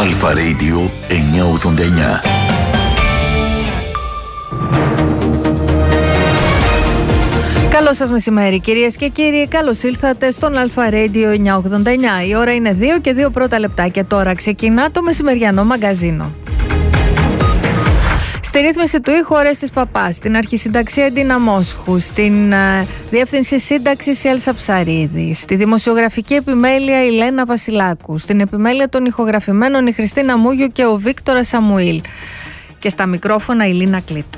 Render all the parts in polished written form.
Αλφα Radio 989. Καλό σας μεσημέρι κυρίες και κύριοι, καλώς ήλθατε στον Αλφα Radio 989. Η ώρα είναι 2 και 2 πρώτα λεπτά και τώρα ξεκινά το μεσημεριανό μαγκαζίνο. Στη ρύθμιση του ήχου Ορέστης Παπάς, στην αρχισυνταξία Ντίνα Μόσχου, στην διεύθυνση σύνταξης η Έλσα Ψαρίδη, στη δημοσιογραφική επιμέλεια η Λένα Βασιλάκου, στην επιμέλεια των ηχογραφημένων η Χριστίνα Μούγιου και ο Βίκτορας Σαμουήλ και στα μικρόφωνα η Λίνα Κλήτου.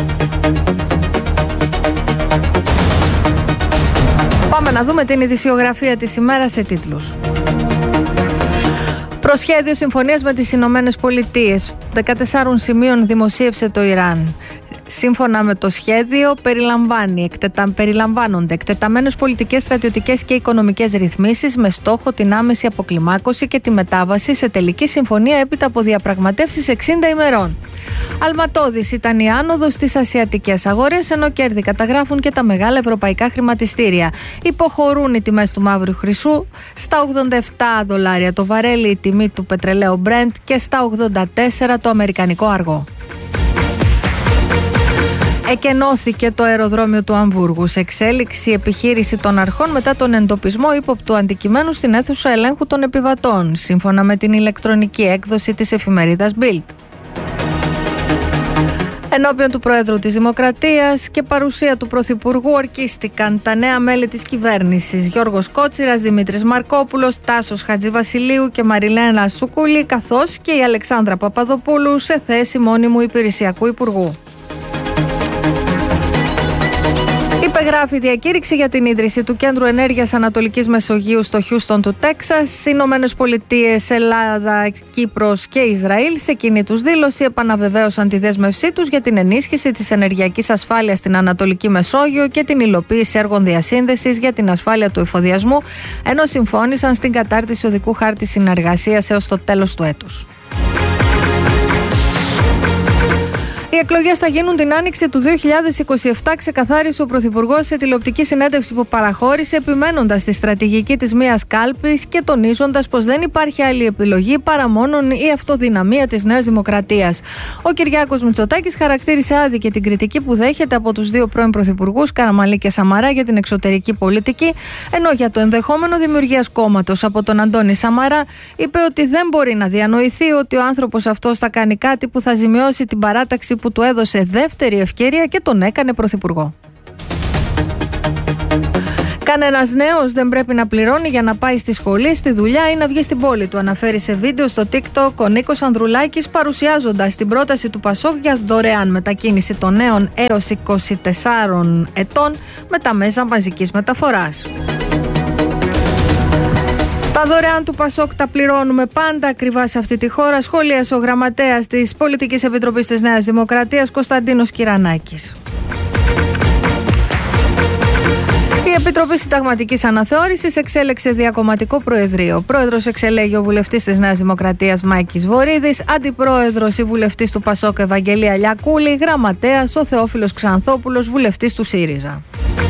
Πάμε να δούμε την ειδησιογραφία της ημέρας σε τίτλους. Προσχέδιο συμφωνίας με τις Ηνωμένες Πολιτείες. 14 σημείων δημοσίευσε το Ιράν. Σύμφωνα με το σχέδιο, περιλαμβάνονται εκτεταμένες πολιτικές, στρατιωτικές και οικονομικές ρυθμίσεις με στόχο την άμεση αποκλιμάκωση και τη μετάβαση σε τελική συμφωνία έπειτα από διαπραγματεύσεις 60 ημερών. Αλματώδης ήταν η άνοδος στις ασιατικές αγορές, ενώ κέρδη καταγράφουν και τα μεγάλα ευρωπαϊκά χρηματιστήρια. Υποχωρούν οι τιμές του μαύρου χρυσού στα $87 το βαρέλι, η τιμή του πετρελαίου Brent, και στα 84 το αμερικανικό αργό. Εκενώθηκε το αεροδρόμιο του Αμβούργου. Σε εξέλιξη επιχείρηση των αρχών μετά τον εντοπισμό ύποπτου αντικειμένου στην αίθουσα ελέγχου των επιβατών, σύμφωνα με την ηλεκτρονική έκδοση της εφημερίδας Bild. Ενώπιον του Προέδρου της Δημοκρατίας και παρουσία του Πρωθυπουργού ορκίστηκαν τα νέα μέλη της κυβέρνησης: Γιώργος Κότσιρας, Δημήτρης Μαρκόπουλος, Τάσος Χατζηβασιλείου και Μαριλένα Σούκουλη, καθώς και η Αλεξάνδρα Παπαδοπούλου σε θέση μόνιμου υπηρεσιακού υπουργού. Υπεγράφει διακήρυξη για την ίδρυση του Κέντρου Ενέργειας Ανατολικής Μεσογείου στο Χιούστον του Τέξας. Ηνωμένες Πολιτείες, Ελλάδα, Κύπρος και Ισραήλ σε κοινή τους δήλωση επαναβεβαίωσαν τη δέσμευσή τους για την ενίσχυση της ενεργειακής ασφάλειας στην Ανατολική Μεσόγειο και την υλοποίηση έργων διασύνδεσης για την ασφάλεια του εφοδιασμού, ενώ συμφώνησαν στην κατάρτιση οδικού χάρτη συνεργασίας έως το τέλος του έτους. Οι εκλογές θα γίνουν την άνοιξη του 2027, ξεκαθάρισε ο Πρωθυπουργός σε τηλεοπτική συνέντευξη που παραχώρησε, επιμένοντας στη στρατηγική της μίας κάλπης και τονίζοντας πως δεν υπάρχει άλλη επιλογή παρά μόνον η αυτοδυναμία της Νέας Δημοκρατίας. Ο Κυριάκος Μητσοτάκης χαρακτήρισε άδικη την κριτική που δέχεται από τους δύο πρώην πρωθυπουργούς, Καραμανλή και Σαμαρά, για την εξωτερική πολιτική, ενώ για το ενδεχόμενο δημιουργίας κόμματος από τον Αντώνη Σαμαρά είπε ότι δεν μπορεί να διανοηθεί ότι ο άνθρωπος αυτός θα κάνει κάτι που θα ζημιώσει την παράταξη που του έδωσε δεύτερη ευκαιρία και τον έκανε πρωθυπουργό. Κανένας νέος δεν πρέπει να πληρώνει για να πάει στη σχολή, στη δουλειά ή να βγει στην πόλη του, αναφέρει σε βίντεο στο TikTok ο Νίκος Ανδρουλάκης, παρουσιάζοντας την πρόταση του ΠΑΣΟΚ για δωρεάν μετακίνηση των νέων έως 24 ετών με τα μέσα μαζικής μεταφοράς. Τα δωρεάν του ΠΑΣΟΚ τα πληρώνουμε πάντα ακριβά σε αυτή τη χώρα, σχολίασε ο γραμματέας της Πολιτικής Επιτροπής της Νέας Δημοκρατίας, Κωνσταντίνος Κυρανάκης. Η Επιτροπή Συνταγματικής Αναθεώρησης εξέλεξε διακομματικό προεδρείο. Πρόεδρος εξελέγει ο βουλευτής της Νέας Δημοκρατίας Μάικης Βορίδης, αντιπρόεδρος η βουλευτής του ΠΑΣΟΚ Ευαγγελία Λιακούλη, γραμματέας ο Θεόφιλος Ξανθόπουλος, βουλευτής του ΣΥΡΙΖΑ.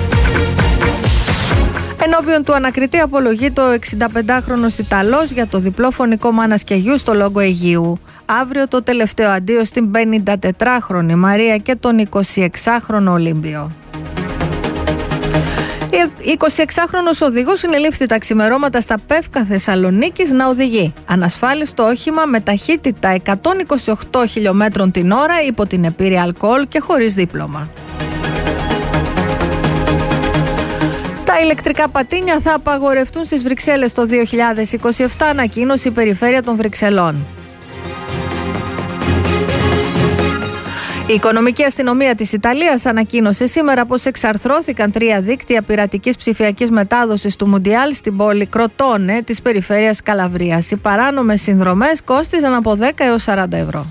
Ενώπιον του ανακριτή απολογείται ο 65χρονος Ιταλός για το διπλό φωνικό μάνας και γιου στο Λόγο Αιγείου. Αύριο το τελευταίο αντίο στην 54χρονη Μαρία και τον 26χρονο Ολύμπιο. 26χρονος οδηγός συνελήφθη τα ξημερώματα στα Πεύκα Θεσσαλονίκης να οδηγεί ανασφάλιστο όχημα με ταχύτητα 128 χιλιόμετρων την ώρα υπό την επίρρεια αλκοόλ και χωρίς δίπλωμα. Τα ηλεκτρικά πατίνια θα απαγορευτούν στις Βρυξέλλες το 2027, ανακοίνωσε η Περιφέρεια των Βρυξελών. Η Οικονομική Αστυνομία της Ιταλίας ανακοίνωσε σήμερα πως εξαρθρώθηκαν 3 δίκτυα πειρατικής ψηφιακής μετάδοσης του Μουντιάλ στην πόλη Κροτόνε της περιφέρειας Καλαβρίας. Οι παράνομες συνδρομές κόστιζαν από 10 έως 40 ευρώ.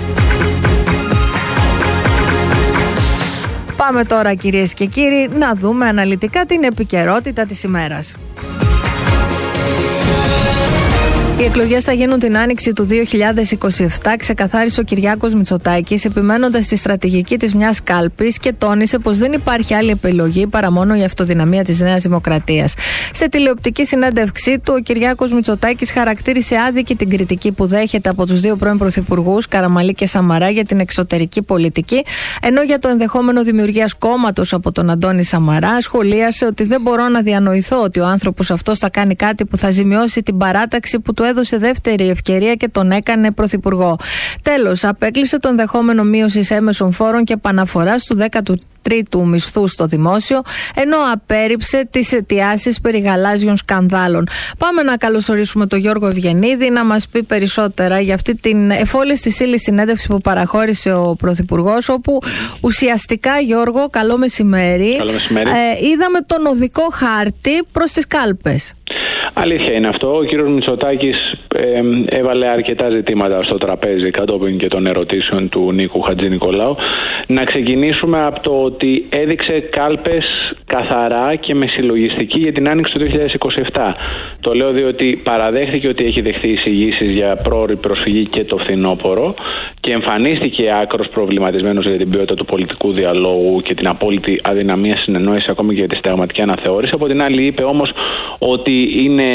Πάμε τώρα, κυρίες και κύριοι, να δούμε αναλυτικά την επικαιρότητα της ημέρας. Η εκλογές θα γίνουν την άνοιξη του 2027, ξεκαθάρισε ο Κυριάκος Μητσοτάκης, επιμένοντας στη στρατηγική της μιας κάλπης και τόνισε πως δεν υπάρχει άλλη επιλογή παρά μόνο η αυτοδυναμία της Νέας Δημοκρατίας. Σε τηλεοπτική συνέντευξή του, ο Κυριάκος Μητσοτάκης χαρακτήρισε άδικη την κριτική που δέχεται από τους δύο πρώην πρωθυπουργούς, Καραμανλή και Σαμαρά, για την εξωτερική πολιτική, ενώ για το ενδεχόμενο δημιουργίας κόμματος από τον Αντώνη Σαμαρά, σχολίασε ότι δεν μπορώ να διανοηθώ ότι ο άνθρωπος αυτός θα κάνει κάτι που θα ζημιώσει την παράταξη που του έδωσε δεύτερη ευκαιρία και τον έκανε πρωθυπουργό. Τέλος, απέκλεισε το ενδεχόμενο μείωσης έμεσων φόρων και επαναφοράς του 13ου μισθού στο δημόσιο, ενώ απέρριψε τις αιτιάσεις περί γαλάζιων σκανδάλων. Πάμε να καλωσορίσουμε τον Γιώργο Ευγενίδη να μας πει περισσότερα για αυτή την εφόλης της ύλης συνέντευξη που παραχώρησε ο πρωθυπουργός, όπου ουσιαστικά, Γιώργο, καλό μεσημέρι, είδαμε τον οδικό χάρτη προς τις κάλπες. Αλήθεια είναι αυτό. Ο κύριος Μητσοτάκης έβαλε αρκετά ζητήματα στο τραπέζι κατόπιν και των ερωτήσεων του Νίκου Χατζηνικολάου. Να ξεκινήσουμε από το ότι έδειξε κάλπες καθαρά και με συλλογιστική για την άνοιξη του 2027. Το λέω διότι παραδέχθηκε ότι έχει δεχθεί εισηγήσεις για πρόωρη προσφυγή και το φθινόπωρο και εμφανίστηκε άκρος προβληματισμένος για την ποιότητα του πολιτικού διαλόγου και την απόλυτη αδυναμία συνεννόησης ακόμη και για τη συνταγματική αναθεώρηση. Από την άλλη, είπε όμως ότι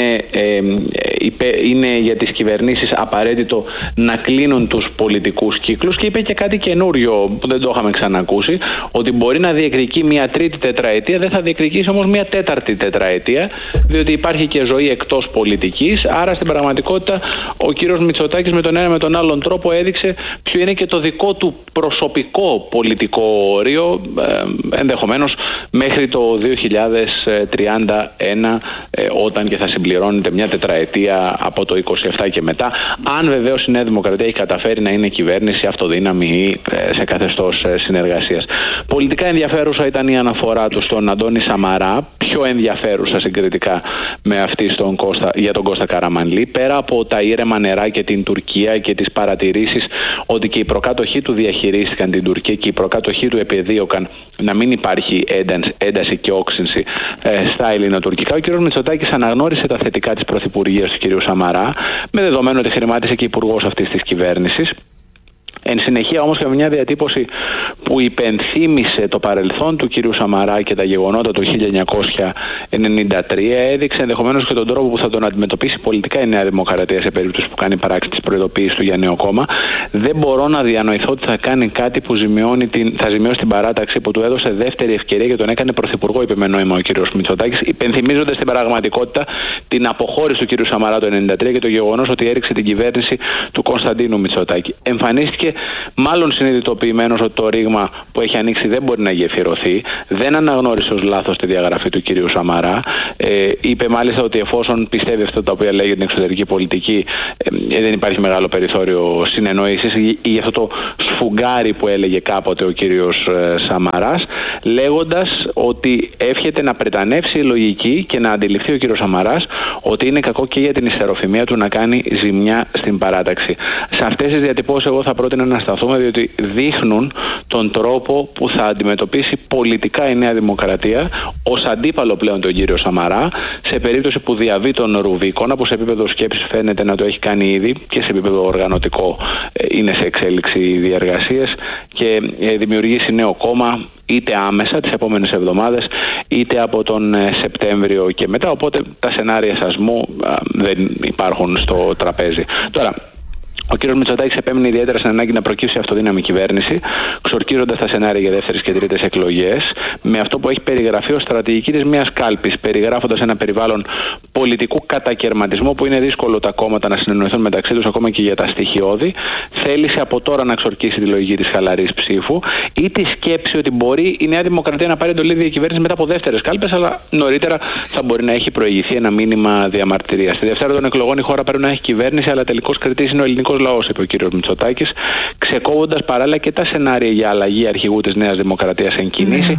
είναι για τις κυβερνήσεις απαραίτητο να κλείνουν τους πολιτικούς κύκλους και είπε και κάτι καινούριο που δεν το είχαμε ξανακούσει, ότι μπορεί να διεκδικεί μια τρίτη τετραετία, δεν θα διεκδικήσει όμως μια τέταρτη τετραετία, διότι υπάρχει και ζωή εκτός πολιτικής. Άρα στην πραγματικότητα ο κύριος Μητσοτάκης με τον ένα με τον άλλον τρόπο έδειξε ποιο είναι και το δικό του προσωπικό πολιτικό όριο, ενδεχομένως μέχρι το 2031, όταν και θα συμπληρώνεται μια τετραετία από το 27 και μετά, αν βεβαίως η Νέα Δημοκρατία έχει καταφέρει να είναι κυβέρνηση αυτοδύναμη ή σε καθεστώς συνεργασίας. Πολιτικά ενδιαφέρουσα ήταν η αναφορά του στον Αντώνη Σαμαρά, πιο ενδιαφέρουσα συγκριτικά με αυτή για τον Κώστα Καραμανλή, πέρα από τα ήρεμα νερά και την Τουρκία και τις παρατηρήσεις ότι και οι προκάτοχοί του διαχειρίστηκαν την Τουρκία και οι προκάτοχοί του επεδίωκαν να μην υπάρχει ένταση και όξυνση στα ελληνοτουρκικά. Ο κ. Μητσοτάκης αναγνώρισε τα θετικά της πρωθυπουργίας του κ. Σαμαρά, με δεδομένο ότι χρημάτισε και υπουργός αυτής της κυβέρνησης. Εν συνεχεία όμως και με μια διατύπωση που υπενθύμησε το παρελθόν του κυρίου Σαμαρά και τα γεγονότα του 1993, έδειξε ενδεχομένως και τον τρόπο που θα τον αντιμετωπίσει πολιτικά η Νέα Δημοκρατία σε περίπτωση που κάνει πράξη της προειδοποίησης του για νέο κόμμα. Δεν μπορώ να διανοηθώ ότι θα κάνει κάτι που θα ζημιώσει την παράταξη που του έδωσε δεύτερη ευκαιρία και τον έκανε πρωθυπουργό, είπε με νόημα ο κύριος Μητσοτάκης, υπενθυμίζοντας στην πραγματικότητα την αποχώρηση του κύριου Σαμαρά το 1993 και το γεγονός ότι έριξε την κυβέρνηση του Κωνσταντίνου Μητσοτάκη. Εμφανίστηκε μάλλον συνειδητοποιημένος ότι το ρήγμα που έχει ανοίξει δεν μπορεί να γεφυρωθεί. Δεν αναγνώρισε ως λάθος τη διαγραφή του κυρίου Σαμαρά. Είπε μάλιστα ότι εφόσον πιστεύει αυτό τα οποία λέει για την εξωτερική πολιτική, δεν υπάρχει μεγάλο περιθώριο συνεννόησης, ή για αυτό το σφουγγάρι που έλεγε κάποτε ο κύριος Σαμαράς, λέγοντας ότι εύχεται να πρετανεύσει η λογική και να αντιληφθεί ο κύριος Σαμαράς ότι είναι κακό και για την ιστεροφημία του να κάνει ζημιά στην παράταξη. Σε αυτές τις διατυπώσεις εγώ θα πρότεινα να σταθούμε, διότι δείχνουν τον τρόπο που θα αντιμετωπίσει πολιτικά η Νέα Δημοκρατία ως αντίπαλο πλέον τον κύριο Σαμαρά, σε περίπτωση που διαβεί τον Ρουβίκονα, που σε επίπεδο σκέψης φαίνεται να το έχει κάνει ήδη και σε επίπεδο οργανωτικό είναι σε εξέλιξη οι διεργασίες, και δημιουργήσει νέο κόμμα είτε άμεσα τις επόμενες εβδομάδες είτε από τον Σεπτέμβριο και μετά, οπότε τα σενάρια σασμού δεν υπάρχουν στο τραπέζι. Τώρα, ο κ. Μητσοτάκης επέμεινε ιδιαίτερα στην ανάγκη να προκύψει αυτοδύναμη κυβέρνηση, ξορκίζοντας τα σενάρια για δεύτερες και τρίτες εκλογές, με αυτό που έχει περιγραφεί ως στρατηγική της μιας κάλπης, περιγράφοντας ένα περιβάλλον πολιτικού κατακαιρματισμού που είναι δύσκολο τα κόμματα να συνεννοηθούν μεταξύ τους ακόμα και για τα στοιχειώδη. Θέλησε από τώρα να ξορκίσει τη λογική της χαλαρής ψήφου ή τη σκέψη ότι μπορεί η Νέα Δημοκρατία να πάρει εντολή διακυβέρνηση μετά από δεύτερες κάλπες, αλλά νωρίτερα θα μπορεί να έχει προηγηθεί ένα μήνυμα διαμαρτυρίας. Στη Δευτέρα των εκλογών η χώρα πρέπει να έχει κυβέρνηση, αλλά τελικός κριτής είναι ο ελληνικός λαός, είπε ο κύριος Μητσοτάκης, ξεκόβοντας παράλληλα και τα σενάρια για αλλαγή αρχηγού της Νέας Δημοκρατίας εν κινήσει.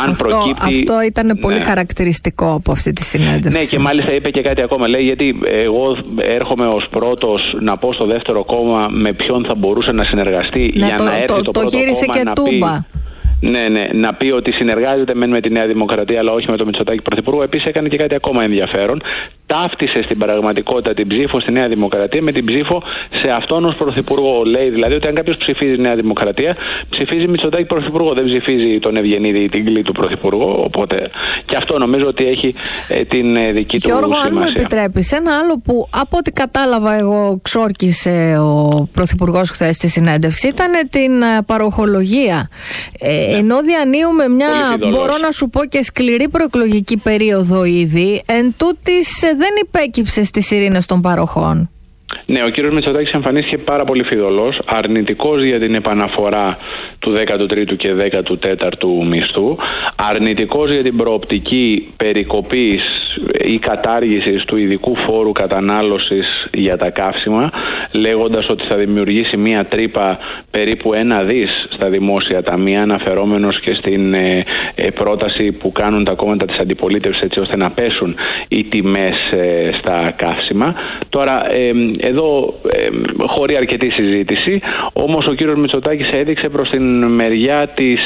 Αυτό ήταν πολύ χαρακτηριστικό από αυτή τη συνέντευξη. Ναι, και μάλιστα είπε και κάτι ακόμα. Λέει, γιατί εγώ έρχομαι ως πρώτος να πω στο δεύτερο κόμμα με ποιον θα μπορούσε να συνεργαστεί για να έρθει το πρώτο κόμμα να πει. Ναι, να πει ότι συνεργάζεται με τη Νέα Δημοκρατία, αλλά όχι με τον Μητσοτάκη πρωθυπουργό. Επίσης έκανε και κάτι ακόμα ενδιαφέρον. ταύτισε στην πραγματικότητα την ψήφο στη Νέα Δημοκρατία με την ψήφο σε αυτόν ως πρωθυπουργό. Λέει δηλαδή ότι αν κάποιος ψηφίζει Νέα Δημοκρατία, ψηφίζει Μητσοτάκη πρωθυπουργό, δεν ψηφίζει τον Ευγενίδη ή την Κλή του πρωθυπουργό. Οπότε και αυτό νομίζω ότι έχει την δική του Γιώργο, σημασία. αν μου επιτρέπεις, ένα άλλο που από ό,τι κατάλαβα εγώ ξόρκισε ο πρωθυπουργός χθες στη συνέντευξη ήταν την παροχολογία. Ενώ διανύουμε μια, μπορώ να σου πω, και σκληρή προεκλογική περίοδο ήδη, εν τούτης δεν υπέκυψε στις ειρήνες των παροχών. Ναι, ο κύριος Μητσοτάκης εμφανίστηκε πάρα πολύ φιδωλός, αρνητικός για την επαναφορά του 13ου και 14ου μισθού, αρνητικός για την προοπτική περικοπής ή κατάργησης του ειδικού φόρου κατανάλωσης για τα καύσιμα, λέγοντας ότι θα δημιουργήσει μία τρύπα περίπου 1 δις στα δημόσια ταμεία, αναφερόμενος και στην πρόταση που κάνουν τα κόμματα της αντιπολίτευσης έτσι ώστε να πέσουν οι τιμές στα καύσιμα. Τώρα, εδώ χωρεί αρκετή συζήτηση, όμως ο κύριος Μητσοτάκης έδειξε προς την μεριά της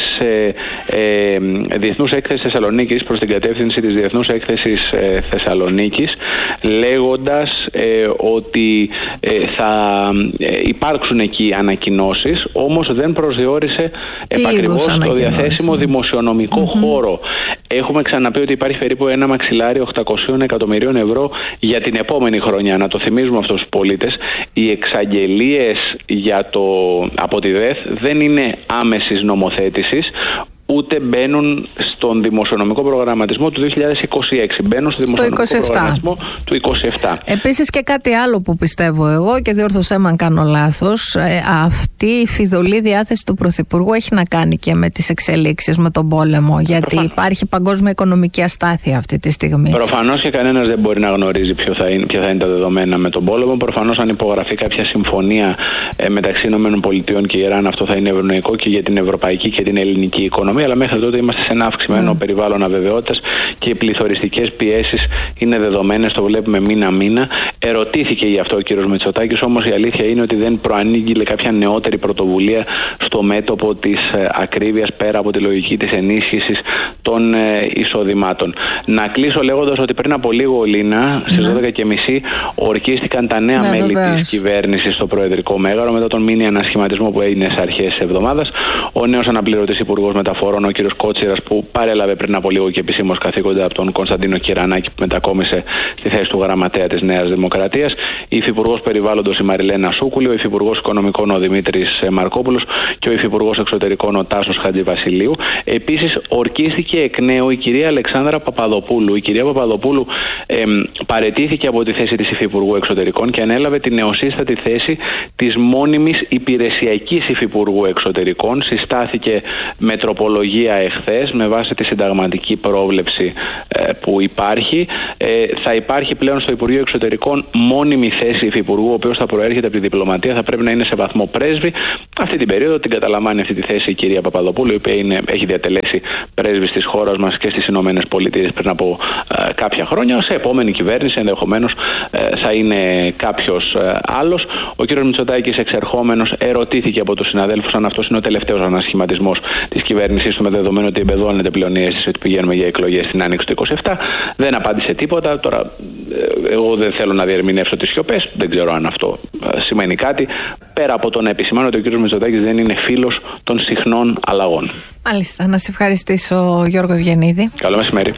Διεθνούς Έκθεσης Θεσσαλονίκης, προς την κατεύθυνση της Διεθνούς Έκθεσης Θεσσαλονίκης, λέγοντας ότι θα υπάρξουν εκεί ανακοινώσεις, όμως δεν προσδιορίσε επακριβώς το διαθέσιμο δημοσιονομικό χώρο. Έχουμε ξαναπεί ότι υπάρχει περίπου ένα μαξιλάρι 800 εκατομμυρίων ευρώ για την επόμενη χρονιά. Να το θυμίζουμε αυτό στους πολίτες. Οι εξαγγελίες από τη ΔΕΘ δεν είναι άμεσης νομοθέτησης, ούτε μπαίνουν στον δημοσιονομικό προγραμματισμό του 2026. Μπαίνουν στο δημοσιονομικό προγραμματισμό του 2027. Επίσης και κάτι άλλο που πιστεύω εγώ, και διόρθωσέ με αν κάνω λάθος, αυτή η φιδωλή διάθεση του Πρωθυπουργού έχει να κάνει και με τις εξελίξεις, με τον πόλεμο, γιατί υπάρχει παγκόσμια οικονομική αστάθεια αυτή τη στιγμή. Προφανώς και κανένας δεν μπορεί να γνωρίζει ποια θα είναι τα δεδομένα με τον πόλεμο. Προφανώς αν υπογραφεί κάποια συμφωνία μεταξύ ΗΠΑ και Ιράν, αυτό θα είναι ευνοϊκό και για την ευρωπαϊκή και την ελληνική οικονομία. Αλλά μέχρι τότε είμαστε σε ένα αυξημένο περιβάλλον αβεβαιότητας και οι πληθωριστικές πιέσεις είναι δεδομένες, το βλέπουμε μήνα-μήνα. Ερωτήθηκε γι' αυτό ο κύριος Μητσοτάκης, όμως η αλήθεια είναι ότι δεν προανήγγειλε κάποια νεότερη πρωτοβουλία στο μέτωπο της ακρίβειας, πέρα από τη λογική της ενίσχυσης των εισοδημάτων. Να κλείσω λέγοντας ότι πριν από λίγο, Λίνα, στις 12:30 ορκίστηκαν τα νέα μέλη της κυβέρνησης στο Προεδρικό Μέγαρο μετά τον μίνι ανασχηματισμό που έγινε σε αρχές της εβδομάδας. Ο νέος αναπληρωτής Υπουργός Μεταφορών, ο κύριος Κότσιρας, που παρέλαβε πριν από λίγο και επισήμως καθήκοντα από τον Κωνσταντίνο Κυρανάκη, που μετακόμισε στη θέση του γραμματέα της Νέας Δημοκρατίας, η Υφυπουργός Περιβάλλοντος η Μαριλένα Σούκουλη, ο Υφυπουργός Οικονομικών ο Δημήτρης Μαρκόπουλος και ο Υφυπουργός Εξωτερικών ο Τάσος Χατζηβασιλείου. Επίσης, ορκίστηκε εκ νέου η κυρία Αλεξάνδρα Παπαδοπούλου. Η κυρία Παπαδοπούλου παραιτήθηκε από τη θέση της Υφυπουργού Εξωτερικών και ανέλαβε τη νεοσύστατη θέση της μόνιμης υπηρεσιακής Υφυπουργού Εξωτερικών. Συστάθηκε με τροπολογία εχθές με βάση τη συνταγματική πρόβλεψη που υπάρχει. Θα υπάρχει πλέον στο Υπουργείο Εξωτερικών μόνιμη θέση υφυπουργού, ο οποίος θα προέρχεται από τη διπλωματία, θα πρέπει να είναι σε βαθμό πρέσβη. Αυτή την περίοδο την καταλαμβάνει αυτή τη θέση η κυρία Παπαδοπούλου, η οποία έχει διατελέσει πρέσβης της χώρας μας και στις Ηνωμένες Πολιτείες πριν από κάποια χρόνια. Σε επόμενη κυβέρνηση ενδεχομένως θα είναι κάποιος άλλος. Ο κύριος Μητσοτάκης, εξερχόμενος, ερωτήθηκε από τους συναδέλφους αν αυτός είναι ο τελευταίος ανασχηματισμός της κυβέρνησής του, με δεδομένο ότι εμπεδώνεται πλέον η αίσθηση ότι πηγαίνουμε για εκλογές στην Άνοιξη του 2027. Δεν απάντησε τίποτα. Τώρα, εγώ δεν θέλω να διερμηνεύσω τις σιωπές, δεν ξέρω αν αυτό σημαίνει κάτι. Πέρα από το να επισημάνω ότι ο κ. Μητσοτάκης δεν είναι φίλος των συχνών αλλαγών. Μάλιστα. Να σε ευχαριστήσω, Γιώργο Ευγενίδη. Καλό μεσημέρι.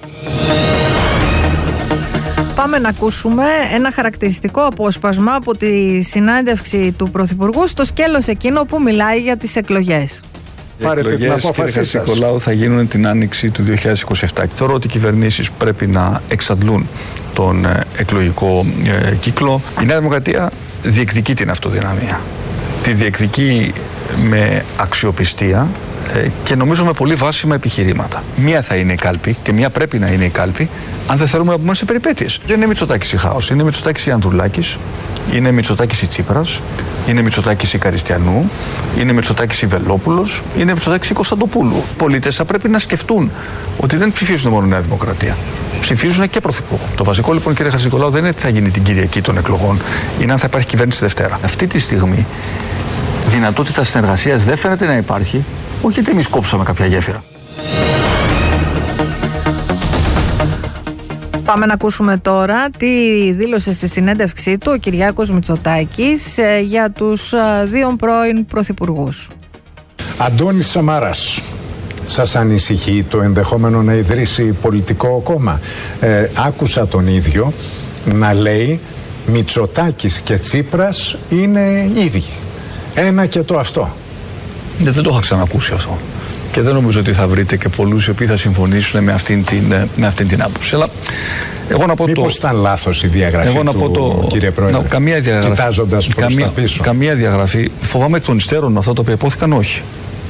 Πάμε να ακούσουμε ένα χαρακτηριστικό απόσπασμα από τη συνάντευξη του Πρωθυπουργού στο σκέλος εκείνο που μιλάει για τις εκλογές. Οι εκλογές, κύριε Χατζηνικολάου, θα γίνουν την άνοιξη του 2027. Θεωρώ ότι οι κυβερνήσεις πρέπει να εξαντλούν τον εκλογικό κύκλο. Η Νέα Δημοκρατία διεκδικεί την αυτοδυναμία. Τη διεκδικεί με αξιοπιστία και νομίζω με πολύ βάσιμα επιχειρήματα. Μία θα είναι η κάλπη και μία πρέπει να είναι η κάλπη, αν δεν θέλουμε να πούμε σε περιπέτειες. Δεν είναι Μητσοτάκης η Χάος, είναι Μητσοτάκης η Ανδρουλάκης, είναι Μητσοτάκης η Τσίπρας, είναι Μητσοτάκης η Καριστιανού, είναι Μητσοτάκης η Βελόπουλος, είναι Μητσοτάκης η Κωνσταντοπούλου. Οι πολίτες θα πρέπει να σκεφτούν ότι δεν ψηφίζουν μόνο Νέα Δημοκρατία. Ψηφίζουν και πρωθυπουργό. Το βασικό λοιπόν, κύριε Χατζηνικολάου, δεν είναι τι θα γίνει την Κυριακή των εκλογών, είναι αν θα υπάρχει κυβέρνηση Δευτέρα. Αυτή τη στιγμή δυνατότητα συνεργασίας δεν φαίνεται να υπάρχει, όχι γιατί εμείς κόψαμε κάποια γέφυρα. Πάμε να ακούσουμε τώρα τι δήλωσε στη συνέντευξή του ο Κυριάκος Μητσοτάκης για τους δύο πρώην πρωθυπουργούς. Αντώνης Σαμαράς, σας ανησυχεί το ενδεχόμενο να ιδρύσει πολιτικό κόμμα? Άκουσα τον ίδιο να λέει Μητσοτάκης και Τσίπρας είναι ίδιοι. Ένα και το αυτό. Δεν το είχα ξανακούσει αυτό. Και δεν νομίζω ότι θα βρείτε και πολλούς οι οποίοι θα συμφωνήσουν με αυτήν την άποψη. Αλλά εγώ να πω μήπως ήταν λάθος η διαγραφή κύριε Πρόεδρε, καμία διαγραφή, κοιτάζοντας προς τα πίσω? Καμία διαγραφή. Φοβάμαι των υστέρων αυτά τα οποία υπόθηκαν όχι.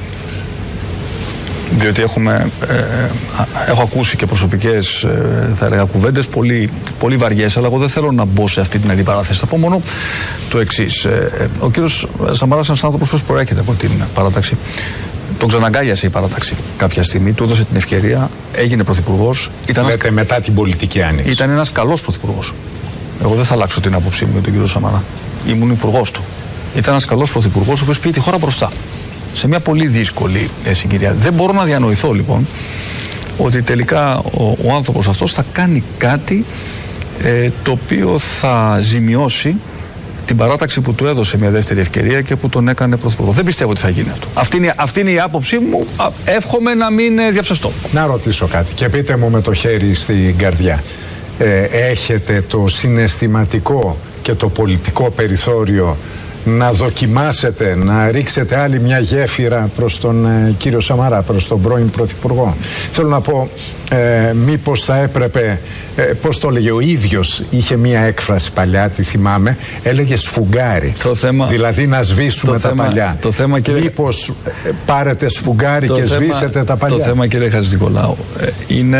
Διότι έχω ακούσει και προσωπικές θα έλεγα κουβέντες πολύ βαριές, αλλά εγώ δεν θέλω να μπω σε αυτή την αντιπαράθεση. Θα πω μόνο το εξής. Ο κύριος Σαμαράς είναι ένας άνθρωπος που προέρχεται από την παράταξη. Τον ξαναγκάλιασε η παράταξη κάποια στιγμή, του έδωσε την ευκαιρία, έγινε πρωθυπουργός. Λέτε μετά την πολιτική άνοιξη. Ήταν ένας καλός πρωθυπουργός. Εγώ δεν θα αλλάξω την άποψή μου για τον κύριο Σαμαρά. Ήμουν υπουργός του. Ήταν ένας καλός πρωθυπουργός, ο οποίος πήγε τη χώρα μπροστά. Σε μια πολύ δύσκολη συγκυρία. Δεν μπορώ να διανοηθώ λοιπόν ότι τελικά ο άνθρωπος αυτός θα κάνει κάτι το οποίο θα ζημιώσει την παράταξη που του έδωσε μια δεύτερη ευκαιρία και που τον έκανε πρωθυπουργό. Δεν πιστεύω ότι θα γίνει αυτό. Αυτή είναι η άποψή μου. Εύχομαι να μην διαψευστώ. Να ρωτήσω κάτι και πείτε μου με το χέρι στην καρδιά. Έχετε το συναισθηματικό και το πολιτικό περιθώριο να δοκιμάσετε, να ρίξετε άλλη μια γέφυρα προς τον κύριο Σαμαρά, προς τον πρώην πρωθυπουργό? Θέλω να πω, μήπως θα έπρεπε, πώς το έλεγε ο ίδιος, είχε μια έκφραση παλιά, τη θυμάμαι, έλεγε σφουγγάρι. Δηλαδή να σβήσουμε τα παλιά. Μήπως πάρετε σφουγγάρι και σβήσετε τα παλιά? Το θέμα, κύριε Χατζηνικολάου, είναι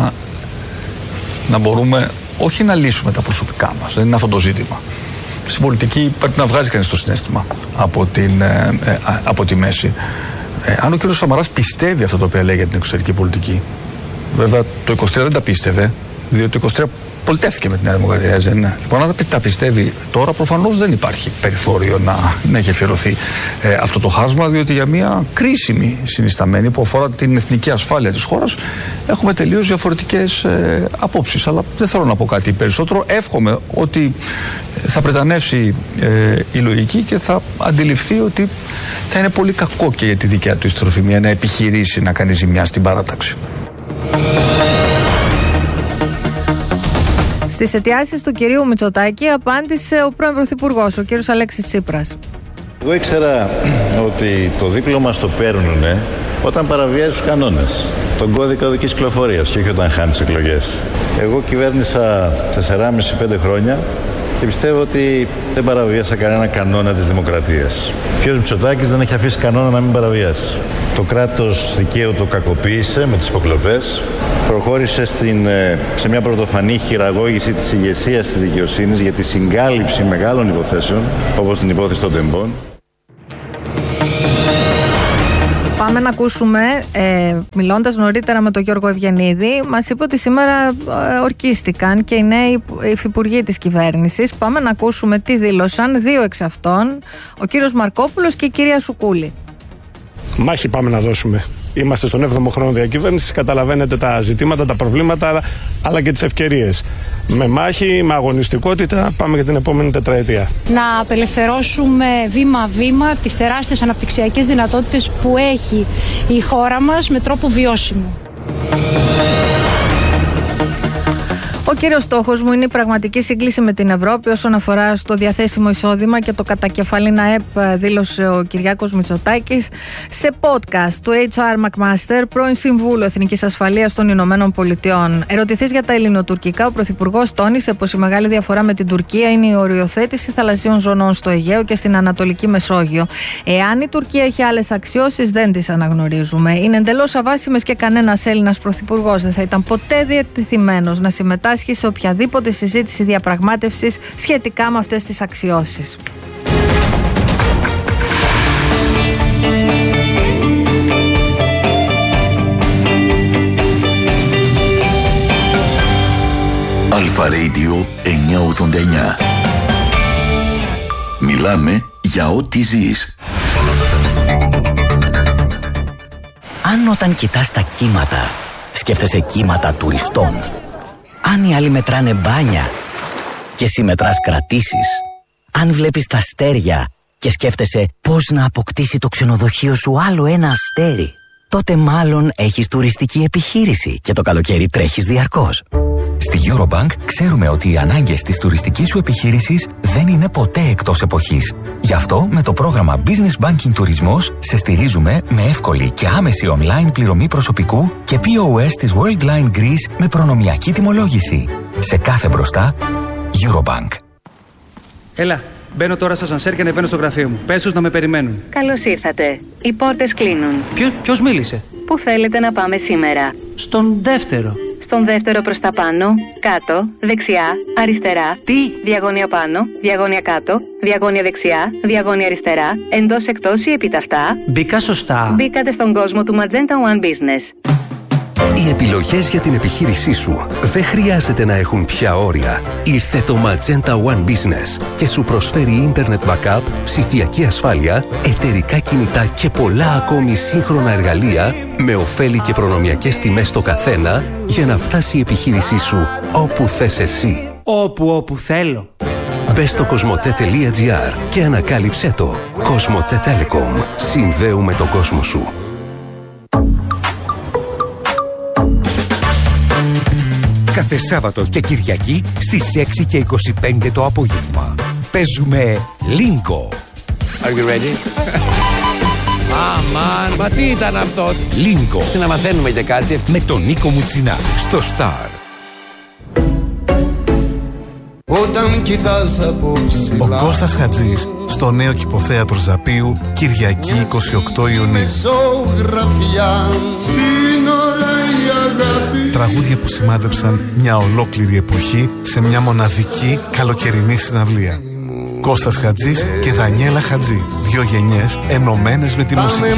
να μπορούμε όχι να λύσουμε τα προσωπικά μας, δεν είναι αυτό το ζήτημα. Στην πολιτική πρέπει να βγάζει κανείς το συναίσθημα από τη μέση. Αν ο κ. Σαμαράς πιστεύει αυτό το οποίο λέει για την εξωτερική πολιτική, βέβαια το 23 δεν τα πίστευε, διότι το 23 πολιτεύθηκε με τη Νέα Δημοκρατία. Λοιπόν, αν τα πιστεύει τώρα, προφανώς δεν υπάρχει περιθώριο να έχει αφιερωθεί αυτό το χάσμα, διότι για μια κρίσιμη συνισταμένη που αφορά την εθνική ασφάλεια της χώρας έχουμε τελείως διαφορετικές απόψεις. Αλλά δεν θέλω να πω κάτι περισσότερο. Εύχομαι ότι θα πρετανεύσει η λογική και θα αντιληφθεί ότι θα είναι πολύ κακό και για τη δικιά του ιστροφημία να επιχειρήσει να κάνει ζημιά στην παράταξη. Στις αιτιάσεις του κυρίου Μητσοτάκη απάντησε ο πρώην πρωθυπουργός, ο κύριος Αλέξης Τσίπρας. Εγώ ήξερα ότι το δίπλωμα στο παίρνουνε όταν παραβιάζει τους κανόνες, τον κώδικα οδικής κυκλοφορίας και όχι όταν χάνει τις εκλογές. Εγώ κυβέρνησα 4,5-5 χρόνια και πιστεύω ότι δεν παραβίασα κανένα κανόνα της δημοκρατίας. Ο κ. Μητσοτάκης δεν έχει αφήσει κανόνα να μην παραβιάσει. Το κράτος δικαίου το κακοποίησε με τις υποκλοπές. Προχώρησε σε μια πρωτοφανή χειραγώγηση της ηγεσίας της δικαιοσύνης για τη συγκάλυψη μεγάλων υποθέσεων, όπως την υπόθεση των τεμπών. Πάμε να ακούσουμε, μιλώντας νωρίτερα με τον Γιώργο Ευγενίδη, μας είπε ότι σήμερα ορκίστηκαν και οι νέοι υφυπουργοί της κυβέρνησης. Πάμε να ακούσουμε τι δήλωσαν δύο εξ αυτών, ο κύριος Μαρκόπουλος και η κυρία Σουκούλη. Μάχη πάμε να δώσουμε. Είμαστε στον 7ο χρόνο διακυβέρνησης, καταλαβαίνετε τα ζητήματα, τα προβλήματα, αλλά και τις ευκαιρίες. Με μάχη, με αγωνιστικότητα, πάμε για την επόμενη τετραετία. Να απελευθερώσουμε βήμα-βήμα τις τεράστιες αναπτυξιακές δυνατότητες που έχει η χώρα μας με τρόπο βιώσιμο. Ο κύριος στόχος μου είναι η πραγματική σύγκληση με την Ευρώπη όσον αφορά στο διαθέσιμο εισόδημα και το κατακεφαλήν ΑΕΠ, δήλωσε ο Κυριάκος Μητσοτάκης σε podcast του HR McMaster, πρώην Συμβούλου Εθνικής Ασφαλείας των Ηνωμένων Πολιτειών. Ερωτηθής για τα ελληνοτουρκικά, ο Πρωθυπουργός τόνισε πως η μεγάλη διαφορά με την Τουρκία είναι η οριοθέτηση θαλασσίων ζωνών στο Αιγαίο και στην Ανατολική Μεσόγειο. Εάν η Τουρκία έχει άλλες αξιώσεις, δεν τις αναγνωρίζουμε. Είναι εντελώς αβάσιμες και κανένας Έλληνας πρωθυπουργός δεν θα ήταν ποτέ διατεθειμένος να συμμετάσχει σε οποιαδήποτε συζήτηση διαπραγμάτευσης σχετικά με αυτές τις αξιώσεις. Αλφα Radio 989. Μιλάμε για ό,τι ζεις. Αν όταν κοιτάς τα κύματα σκέφτεσαι κύματα τουριστών, Αν οι άλλοι μετράνε μπάνια και εσύ μετράς κρατήσεις. Αν βλέπεις τα αστέρια και σκέφτεσαι πώς να αποκτήσει το ξενοδοχείο σου άλλο ένα αστέρι, τότε μάλλον έχεις τουριστική επιχείρηση και το καλοκαίρι τρέχεις διαρκώς. Στη Eurobank ξέρουμε ότι οι ανάγκες της τουριστικής σου επιχείρησης δεν είναι ποτέ εκτός εποχής. Γι' αυτό με το πρόγραμμα Business Banking Τουρισμός σε στηρίζουμε με εύκολη και άμεση online πληρωμή προσωπικού και POS της Worldline Greece με προνομιακή τιμολόγηση. Σε κάθε μπροστά, Eurobank. Έλα, μπαίνω τώρα στο ασανσέρ και ανεβαίνω στο γραφείο μου. Πες τους να με περιμένουν. Καλώς ήρθατε. Οι πόρτες κλείνουν. Ποιος μίλησε? Πού θέλετε να πάμε σήμερα? Στον δεύτερο. Στον δεύτερο προς τα πάνω, κάτω, δεξιά, αριστερά. Τι? Διαγώνια πάνω, διαγώνια κάτω, διαγώνια δεξιά, διαγώνια αριστερά, εντός εκτός ή επιταυτά. Μπήκα σωστά. Μπήκατε στον κόσμο του Magenta One Business. Οι επιλογές για την επιχείρησή σου δεν χρειάζεται να έχουν πια όρια. Ήρθε το Magenta One Business και σου προσφέρει Internet Backup, ψηφιακή ασφάλεια, εταιρικά κινητά και πολλά ακόμη σύγχρονα εργαλεία με ωφέλη και προνομιακές τιμές στο καθένα για να φτάσει η επιχείρησή σου όπου θες εσύ. Όπου θέλω. Μπες στο cosmote.gr και ανακάλυψέ το. Cosmote Telecom. Συνδέουμε τον κόσμο σου. Κάθε Σάββατο και Κυριακή στις 6 και 25 το απόγευμα. Παίζουμε Lingo. Are you ready? Μα τι ήταν αυτό? Lingo. Τι να μαθαίνουμε και κάτι. Με τον Νίκο Μουτσινά στο Star. Όταν κοιτάς απόψε. Ο Κώστας Χατζής στο νέο Κηποθέατρο Ζαπίου, Κυριακή 28 Ιουνίου. Τραγούδια που σημάδεψαν μια ολόκληρη εποχή σε μια μοναδική καλοκαιρινή συναυλία. Κώστας Χατζής και Δανιέλα Χατζή. Δύο γενιές ενωμένες με τη μουσική.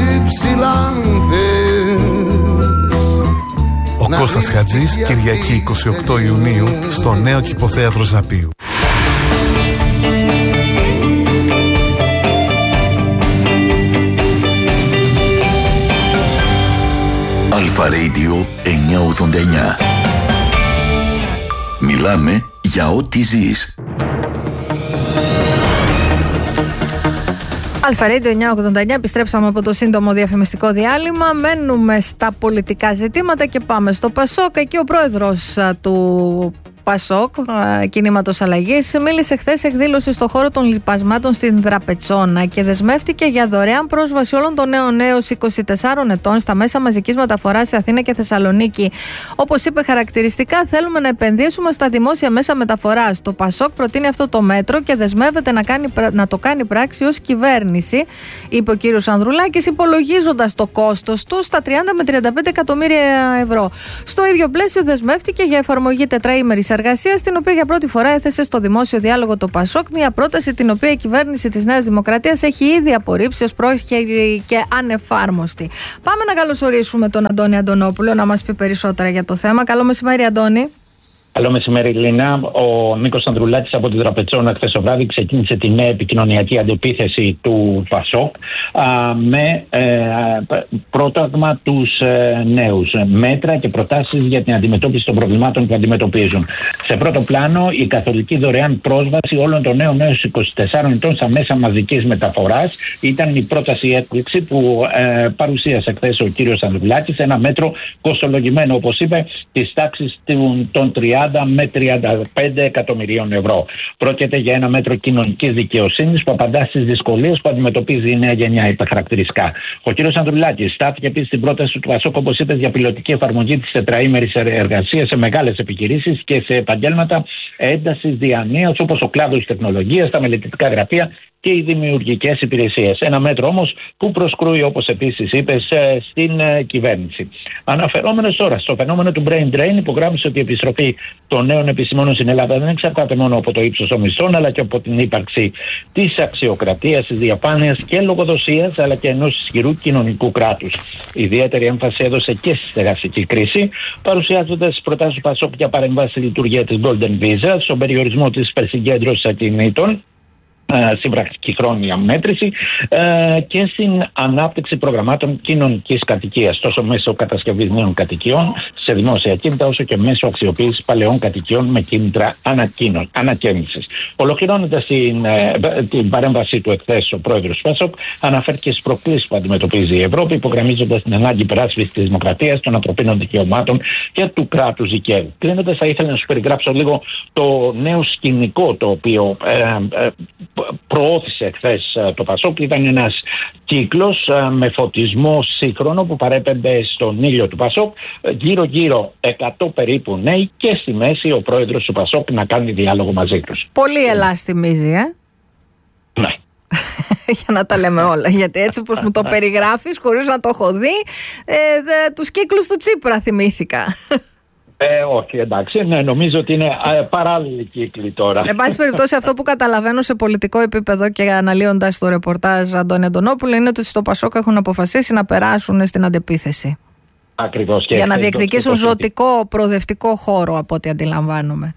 Ο Κώστας Χατζής, Κυριακή 28 Ιουνίου στο νέο Κηποθέατρο Ζαπίου. Αλφα Radio 989. Μιλάμε για ό,τι ζεις. Αλφα Radio 989, επιστρέψαμε από το σύντομο διαφημιστικό διάλειμμα. Μένουμε στα πολιτικά ζητήματα και πάμε στο Πασόκ. Εκεί ο πρόεδρος του Πασόκ, κινήματος αλλαγής, μίλησε χθες εκδήλωση στο χώρο των λιπασμάτων στην Δραπετσόνα και δεσμεύτηκε για δωρεάν πρόσβαση όλων των νέων έως 24 ετών στα μέσα μαζικής μεταφοράς σε Αθήνα και Θεσσαλονίκη. Όπως είπε χαρακτηριστικά, θέλουμε να επενδύσουμε στα δημόσια μέσα μεταφοράς. Το Πασόκ προτείνει αυτό το μέτρο και δεσμεύεται να το κάνει πράξη ως κυβέρνηση, είπε ο κύριος Ανδρουλάκης, υπολογίζοντας το κόστος του στα 30 με 35 εκατομμύρια ευρώ. Στο ίδιο πλαίσιο δεσμεύτηκε για εφαρμογή τετραήμερης εργασίας, την οποία για πρώτη φορά έθεσε στο δημόσιο διάλογο το Πασόκ, μια πρόταση την οποία η κυβέρνηση της Νέας Δημοκρατίας έχει ήδη απορρίψει ως πρόχειρη και ανεφάρμοστη. Πάμε να καλωσορίσουμε τον Αντώνη Αντωνόπουλο να μας πει περισσότερα για το θέμα. Καλό μεσημέρι, Αντώνη. Καλό μεσημέρι, Λίνα. Ο Νίκος Ανδρουλάκης από τη Δραπετσόνα χθες το βράδυ ξεκίνησε τη νέα επικοινωνιακή αντεπίθεση του Πασόκ με πρόταγμα τους νέους. Μέτρα και προτάσεις για την αντιμετώπιση των προβλημάτων που αντιμετωπίζουν. Σε πρώτο πλάνο, η καθολική δωρεάν πρόσβαση όλων των νέων έως 24 ετών στα μέσα μαζικής μεταφοράς ήταν η πρόταση έκπληξη που παρουσίασε χθες ο κύριος Ανδρουλάκης. Ένα μέτρο κοστολογημένο, όπως είπε, της τάξης των 30 με 35 εκατομμυρίων ευρώ. Πρόκειται για ένα μέτρο κοινωνικής δικαιοσύνης που απαντά στις δυσκολίες που αντιμετωπίζει η νέα γενιά, είπε χαρακτηριστικά. Ο κ. Ανδρουλάκης στάθηκε επίσης στην πρόταση του Πασόκ, όπως είπε, για πιλωτική εφαρμογή της τετραήμερης εργασίας σε μεγάλες επιχειρήσεις και σε επαγγέλματα έντασης διανοίας όπως ο κλάδος τεχνολογίας, τα μελετητικά γραφεία και οι δημιουργικές υπηρεσίες. Ένα μέτρο όμως που προσκρούει, όπως επίσης είπες, στην κυβέρνηση. Αναφερόμενος τώρα στο φαινόμενο του brain drain, υπογράμμισε ότι η επιστροφή των νέων επιστημόνων στην Ελλάδα δεν εξαρτάται μόνο από το ύψος των μισθών, αλλά και από την ύπαρξη της αξιοκρατίας, της διαφάνειας και λογοδοσίας, αλλά και ενός ισχυρού κοινωνικού κράτους. Ιδιαίτερη έμφαση έδωσε και στη στεγαστική κρίση, παρουσιάζοντας τις προτάσεις του Πασόκ για παρεμβάσει στη λειτουργία της Golden Visa, στον περιορισμό της υπερσυγκέντρωσης ακινήτων συμπρακτική χρόνια μέτρηση και στην ανάπτυξη προγραμμάτων κοινωνικής κατοικίας, τόσο μέσω κατασκευής νέων κατοικιών σε δημόσια κίνητα, όσο και μέσω αξιοποίησης παλαιών κατοικιών με κίνητρα ανακαίνησης. Ολοκληρώνοντας την παρέμβασή του εχθές, ο πρόεδρος του ΠΑΣΟΚ αναφέρθηκε στις προκλήσεις που αντιμετωπίζει η Ευρώπη, υπογραμμίζοντας την ανάγκη υπεράσπισης της δημοκρατίας, των ανθρωπίνων δικαιωμάτων και του κράτους δικαίου. Κλείνοντας, θα ήθελα να σου περιγράψω λίγο το νέο σκηνικό το οποίο προώθησε χθες το ΠΑΣΟΚ. Ήταν ένας κύκλος με φωτισμό σύγχρονο που παρέπεμπε στον ήλιο του ΠΑΣΟΚ, γύρω-γύρω 100 περίπου νέοι και στη μέση ο πρόεδρος του ΠΑΣΟΚ να κάνει διάλογο μαζί τους. Πολύ Ελλάς θυμίζει, Ναι. Για να τα λέμε όλα. Γιατί έτσι όπως μου το περιγράφεις, χωρίς να το έχω δει, τους κύκλους του Τσίπρα θυμήθηκα. Όχι, εντάξει, ναι, νομίζω ότι είναι παράλληλοι κύκλοι τώρα. Εν πάση περιπτώσει, αυτό που καταλαβαίνω σε πολιτικό επίπεδο και αναλύοντας το ρεπορτάζ Αντώνη Αντωνόπουλου είναι ότι στο ΠΑΣΟΚ έχουν αποφασίσει να περάσουν στην αντεπίθεση. Ακριβώς. Για να διεκδικήσουν ζωτικό προοδευτικό χώρο, από ό,τι αντιλαμβάνομαι.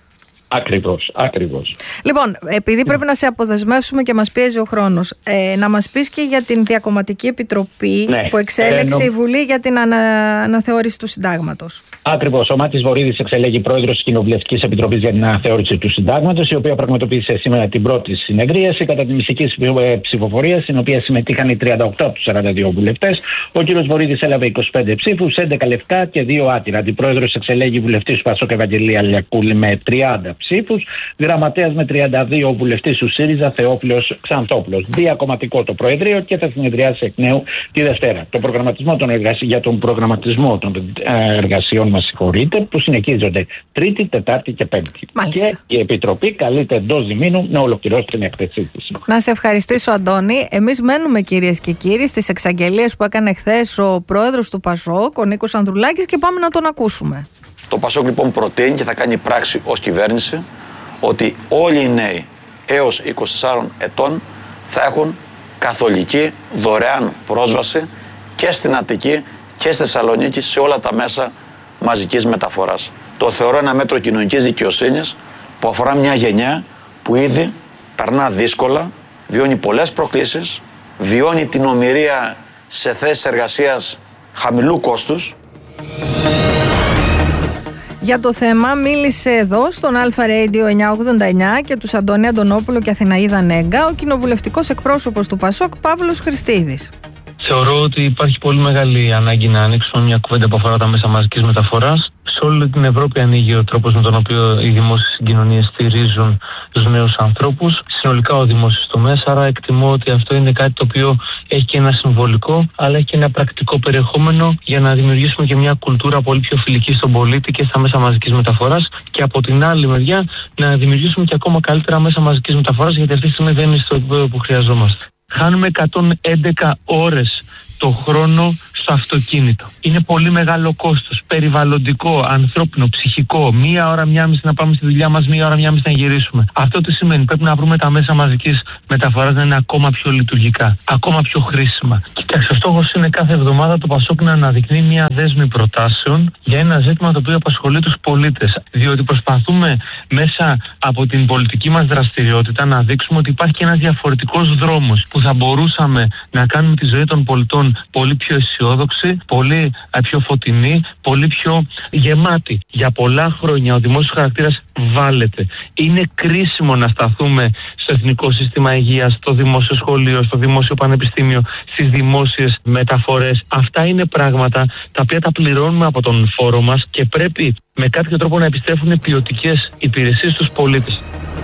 Ακριβώς. Λοιπόν, επειδή πρέπει να σε αποδεσμεύσουμε και μας πιέζει ο χρόνος, να μας πεις και για την Διακομματική Επιτροπή που εξέλεξε η Βουλή για την αναθεώρηση του συντάγματος. Ακριβώς. Ο Μάτης Βορίδης εξελέγει πρόεδρος της Κοινοβουλευτικής Επιτροπής για την αναθεώρηση του συντάγματος, η οποία πραγματοποίησε σήμερα την πρώτη συνεδρίαση κατά τη μυστική ψηφοφορία, στην οποία συμμετείχαν οι 38 από τους 42 βουλευτές. Ο κ. Βορίδης έλαβε 25 ψήφους, 11 λευκά και 2 άτυρα. Αντιπρόεδρος εξελέγει βουλευτής του ΠΑΣΟΚ Ευαγγελία Λιακούλη με 30 ψήφους, γραμματέας με 32, βουλευτής του ΣΥΡΙΖΑ Θεόφιλος Ξανθόπουλος. Διακομματικό το Προεδρείο και θα συνεδριάσει εκ νέου τη Δευτέρα. Για τον προγραμματισμό των εργασιών μας, συγχωρείτε, που συνεχίζονται Τρίτη, Τετάρτη και Πέμπτη. Μάλιστα. Και η Επιτροπή καλείται εντός διμήνου να ολοκληρώσει την έκθεσή της. Να σε ευχαριστήσω, Αντώνη. Εμείς μένουμε, κυρίες και κύριοι, στις εξαγγελίες που έκανε χθες ο πρόεδρος του ΠΑΣΟΚ, ο Νίκος Ανδρουλάκης, και πάμε να τον ακούσουμε. Το ΠΑΣΟΚ λοιπόν προτείνει και θα κάνει πράξη ως κυβέρνηση ότι όλοι οι νέοι έως 24 ετών θα έχουν καθολική δωρεάν πρόσβαση και στην Αττική και στη Θεσσαλονίκη σε όλα τα μέσα μαζικής μεταφοράς. Το θεωρώ ένα μέτρο κοινωνικής δικαιοσύνης που αφορά μια γενιά που ήδη περνά δύσκολα, βιώνει πολλές προκλήσεις, βιώνει την ομηρία σε θέσεις εργασίας χαμηλού κόστους. Για το θέμα μίλησε εδώ στον Αλφα Radio 989 και τους Αντώνη Αντωνόπουλο και Αθηναίδα Νέγκα ο κοινοβουλευτικός εκπρόσωπος του ΠΑΣΟΚ Παύλος Χριστίδης. Θεωρώ ότι υπάρχει πολύ μεγάλη ανάγκη να ανοίξουμε μια κουβέντα που αφορά τα μέσα μαζικής μεταφοράς. Σε όλη την Ευρώπη ανοίγει ο τρόπος με τον οποίο οι δημόσιες συγκοινωνίες στηρίζουν τους νέους ανθρώπους, συνολικά ο δημόσιος τομέας. Άρα εκτιμώ ότι αυτό είναι κάτι το οποίο έχει και ένα συμβολικό, αλλά έχει και ένα πρακτικό περιεχόμενο για να δημιουργήσουμε και μια κουλτούρα πολύ πιο φιλική στον πολίτη και στα μέσα μαζικής μεταφοράς. Και από την άλλη μεριά να δημιουργήσουμε και ακόμα καλύτερα μέσα μαζικής μεταφοράς, γιατί αυτή τη στιγμή δεν είναι στο επίπεδο που χρειαζόμαστε. Χάνουμε 111 ώρες το χρόνο στο αυτοκίνητο. Είναι πολύ μεγάλο κόστος, περιβαλλοντικό, ανθρώπινο, ψυχικό. 1 ώρα, 1,5 να πάμε στη δουλειά μας, 1 ώρα, 1,5 να γυρίσουμε. Αυτό τι σημαίνει? Πρέπει να βρούμε τα μέσα μαζικής μεταφοράς να είναι ακόμα πιο λειτουργικά, ακόμα πιο χρήσιμα. Κοιτάξτε, ο στόχος είναι κάθε εβδομάδα το ΠΑΣΟΚ να αναδεικνύει μια δέσμη προτάσεων για ένα ζήτημα το οποίο απασχολεί τους πολίτες. Διότι προσπαθούμε μέσα από την πολιτική μας δραστηριότητα να δείξουμε ότι υπάρχει ένας διαφορετικός δρόμος που θα μπορούσαμε να κάνουμε τη ζωή των πολιτών πολύ πιο αισιόδοξη, πολύ πιο φωτεινή, πολύ πιο γεμάτη. Για πολλά χρόνια ο δημόσιος χαρακτήρας βάλεται. Είναι κρίσιμο να σταθούμε στο εθνικό σύστημα υγείας, στο δημόσιο σχολείο, στο δημόσιο πανεπιστήμιο, στις δημόσιες μεταφορές. Αυτά είναι πράγματα τα οποία τα πληρώνουμε από τον φόρο μας και πρέπει με κάποιο τρόπο να επιστρέφουν ποιοτικές υπηρεσίες στους πολίτες.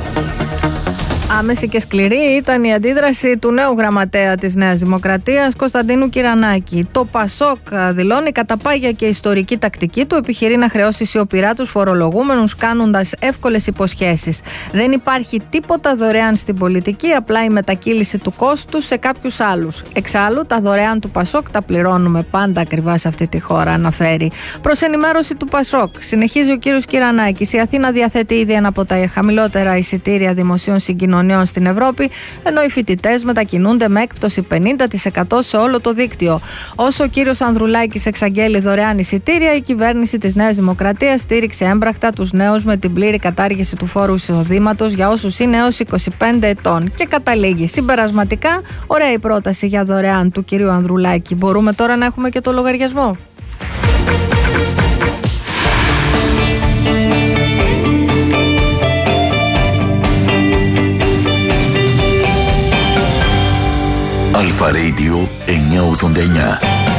Άμεση και σκληρή ήταν η αντίδραση του νέου γραμματέα της Νέας Δημοκρατίας, Κωνσταντίνου Κυρανάκη. Το ΠΑΣΟΚ δηλώνει κατά πάγια και ιστορική τακτική του, επιχειρεί να χρεώσει σιωπηρά τους φορολογούμενους, κάνοντας εύκολες υποσχέσεις. Δεν υπάρχει τίποτα δωρεάν στην πολιτική, απλά η μετακύληση του κόστους σε κάποιους άλλους. Εξάλλου, τα δωρεάν του ΠΑΣΟΚ τα πληρώνουμε πάντα ακριβά σε αυτή τη χώρα, αναφέρει. Προς ενημέρωση του ΠΑΣΟΚ, συνεχίζει ο κύριος Κυρανάκης, η Αθήνα διαθέτει ήδη ένα από τα χαμηλότερα εισιτήρια δημοσίων συγκοινωνιών επικοινωνιών στην Ευρώπη, ενώ οι φοιτητές μετακινούνται με έκπτωση 50% σε όλο το δίκτυο. Όσο ο κύριος Ανδρουλάκης εξαγγέλει δωρεάν εισιτήρια, η κυβέρνηση της Νέας Δημοκρατίας στήριξε έμπρακτα τους νέους με την πλήρη κατάργηση του φόρου εισοδήματος για όσους είναι έως 25 ετών. Και καταλήγει συμπερασματικά, ωραία η πρόταση για δωρεάν του κυρίου Ανδρουλάκη. Μπορούμε τώρα να έχουμε και το λογαριασμό. Αλφα Radio 989.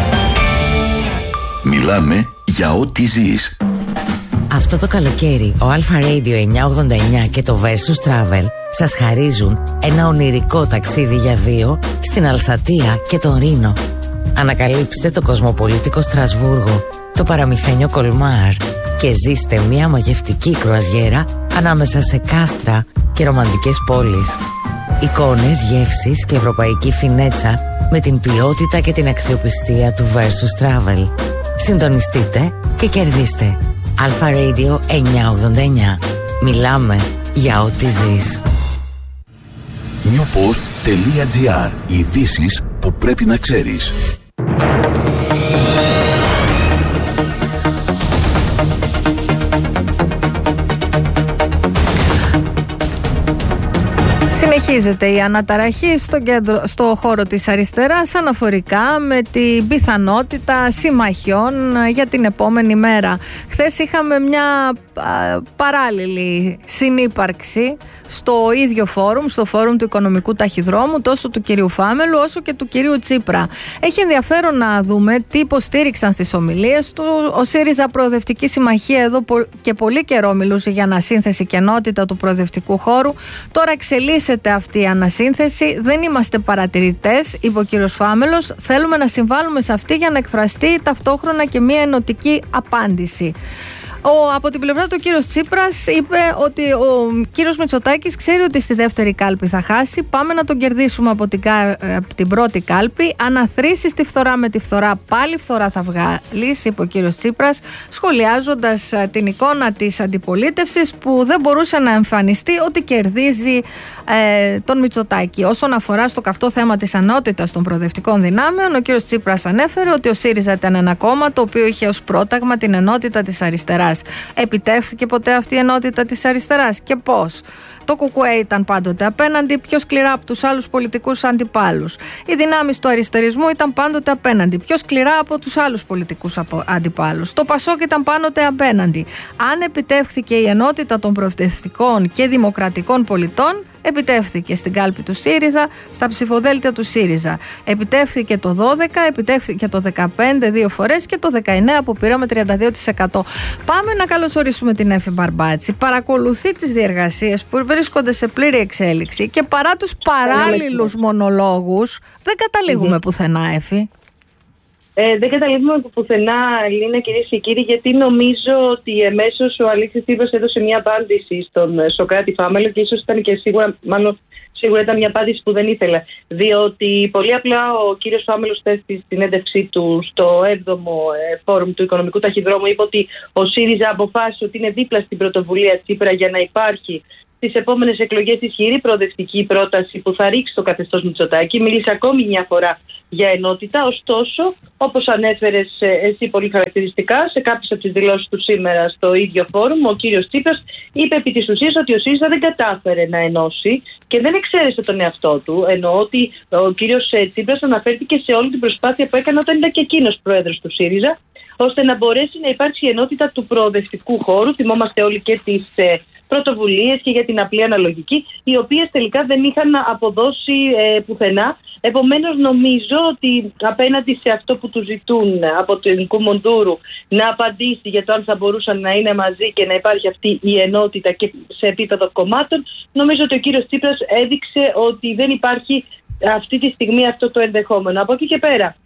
Μιλάμε για ό,τι ζεις. Αυτό το καλοκαίρι ο Αλφα Radio 989 και το Versus Travel σας χαρίζουν ένα ονειρικό ταξίδι για δύο στην Αλσατία και τον Ρήνο. Ανακαλύψτε το κοσμοπολίτικο Στρασβούργο, το παραμυθένιο Κολμάρ και ζήστε μια μαγευτική κρουαζιέρα ανάμεσα σε κάστρα και ρομαντικές πόλεις. Εικόνες, γεύσεις και ευρωπαϊκή φινέτσα με την ποιότητα και την αξιοπιστία του Versus Travel. Συντονιστείτε και κερδίστε. Αλφα Radio 989. Μιλάμε για ό,τι ζεις. newpost.gr. Ειδήσεις που πρέπει να ξέρεις. Συνεχίζεται η αναταραχή στο χώρο της αριστεράς αναφορικά με την πιθανότητα συμμαχιών για την επόμενη μέρα. Χθες είχαμε μια παράλληλη συνύπαρξη στο ίδιο φόρουμ, στο φόρουμ του Οικονομικού Ταχυδρόμου, τόσο του κυρίου Φάμελου όσο και του κυρίου Τσίπρα. Έχει ενδιαφέρον να δούμε τι υποστήριξαν στις ομιλίες του. Ο ΣΥΡΙΖΑ Προοδευτική Συμμαχία εδώ και πολύ καιρό μιλούσε για ανασύνθεση και ενότητα του προοδευτικού χώρου. Τώρα εξελίσσεται αυτή η ανασύνθεση. Δεν είμαστε παρατηρητές, είπε ο κύριος Φάμελος. Θέλουμε να συμβάλλουμε σε αυτή για να εκφραστεί ταυτόχρονα και μια ενωτική απάντηση. Από την πλευρά του ο κύριος Τσίπρας είπε ότι ο κύριος Μητσοτάκης ξέρει ότι στη δεύτερη κάλπη θα χάσει. Πάμε να τον κερδίσουμε από την πρώτη κάλπη. Αναθρήσεις τη φθορά με τη φθορά, πάλι φθορά θα βγάλεις, είπε ο κύριος Τσίπρας, σχολιάζοντας την εικόνα της αντιπολίτευσης που δεν μπορούσε να εμφανιστεί ότι κερδίζει τον Μητσοτάκη. Όσον αφορά στο καυτό θέμα της ανότητας των προοδευτικών δυνάμεων, ο κύριος Τσίπρας ανέφερε ότι ο ΣΥΡΙΖΑ ήταν ένα κόμμα το οποίο είχε ως πρόταγμα την ενότητα της αριστεράς. Επιτεύχθηκε ποτέ αυτή η ενότητα της αριστεράς και πώς? Το ΚΚΕ ήταν πάντοτε απέναντι, πιο σκληρά από τους άλλους πολιτικούς αντιπάλους. Οι δυνάμεις του αριστερισμού ήταν πάντοτε απέναντι, πιο σκληρά από τους άλλους πολιτικούς αντιπάλους. Το ΠΑΣΟΚ ήταν πάντοτε απέναντι. Αν επιτεύχθηκε η ενότητα των προοδευτικών και δημοκρατικών πολιτών, επιτεύχθηκε στην κάλπη του ΣΥΡΙΖΑ, στα ψηφοδέλτια του ΣΥΡΙΖΑ. Επιτεύχθηκε το 12, επιτεύχθηκε το 15 δύο φορές και το 19 που πήραμε 32%. Πάμε να καλωσορίσουμε την Έφη Μπαρμπάτση. Παρακολουθεί τις διεργασίες που βρίσκονται σε πλήρη εξέλιξη και παρά τους παράλληλους μονολόγους δεν καταλήγουμε πουθενά, Έφη. Δεν καταλήγουμε πουθενά, Ελίνα, κυρίες και κύριοι, γιατί νομίζω ότι εμέσως ο Αλέξης Τσίπρας έδωσε μια απάντηση στον Σωκράτη Φάμελο και ίσως ήταν και σίγουρα ήταν μια απάντηση που δεν ήθελε. Διότι πολύ απλά ο κύριος Φάμελος χθες στη συνέντευξή του στο 7ο φόρουμ του Οικονομικού Ταχυδρόμου είπε ότι ο ΣΥΡΙΖΑ αποφάσισε ότι είναι δίπλα στην πρωτοβουλία Τσίπρα για να υπάρχει στις επόμενες εκλογές ισχυρή προοδευτική πρόταση που θα ρίξει το καθεστώς Μητσοτάκη. Μίλησε ακόμη μια φορά για ενότητα, ωστόσο, όπως ανέφερες εσύ πολύ χαρακτηριστικά, σε κάποιες από τις δηλώσεις του σήμερα στο ίδιο φόρουμ, ο κύριος Τσίπρας είπε επί της ουσίας ότι ο ΣΥΡΙΖΑ δεν κατάφερε να ενώσει και δεν εξαίρεσε τον εαυτό του, ενώ ότι ο κύριος Τσίπρας αναφέρθηκε σε όλη την προσπάθεια που έκανε όταν ήταν και εκείνος πρόεδρος του ΣΥΡΙΖΑ, ώστε να μπορέσει να υπάρξει η ενότητα του προοδευτικού χώρου. Θυμόμαστε όλοι και τις πρωτοβουλίες και για την απλή αναλογική, οι οποίες τελικά δεν είχαν αποδώσει πουθενά. Επομένως, νομίζω ότι απέναντι σε αυτό που του ζητούν από την Κουμουντούρου να απαντήσει για το αν θα μπορούσαν να είναι μαζί και να υπάρχει αυτή η ενότητα και σε επίπεδο κομμάτων, νομίζω ότι ο κύριος Τσίπρας έδειξε ότι δεν υπάρχει αυτή τη στιγμή αυτό το ενδεχόμενο. Από εκεί και πέρα,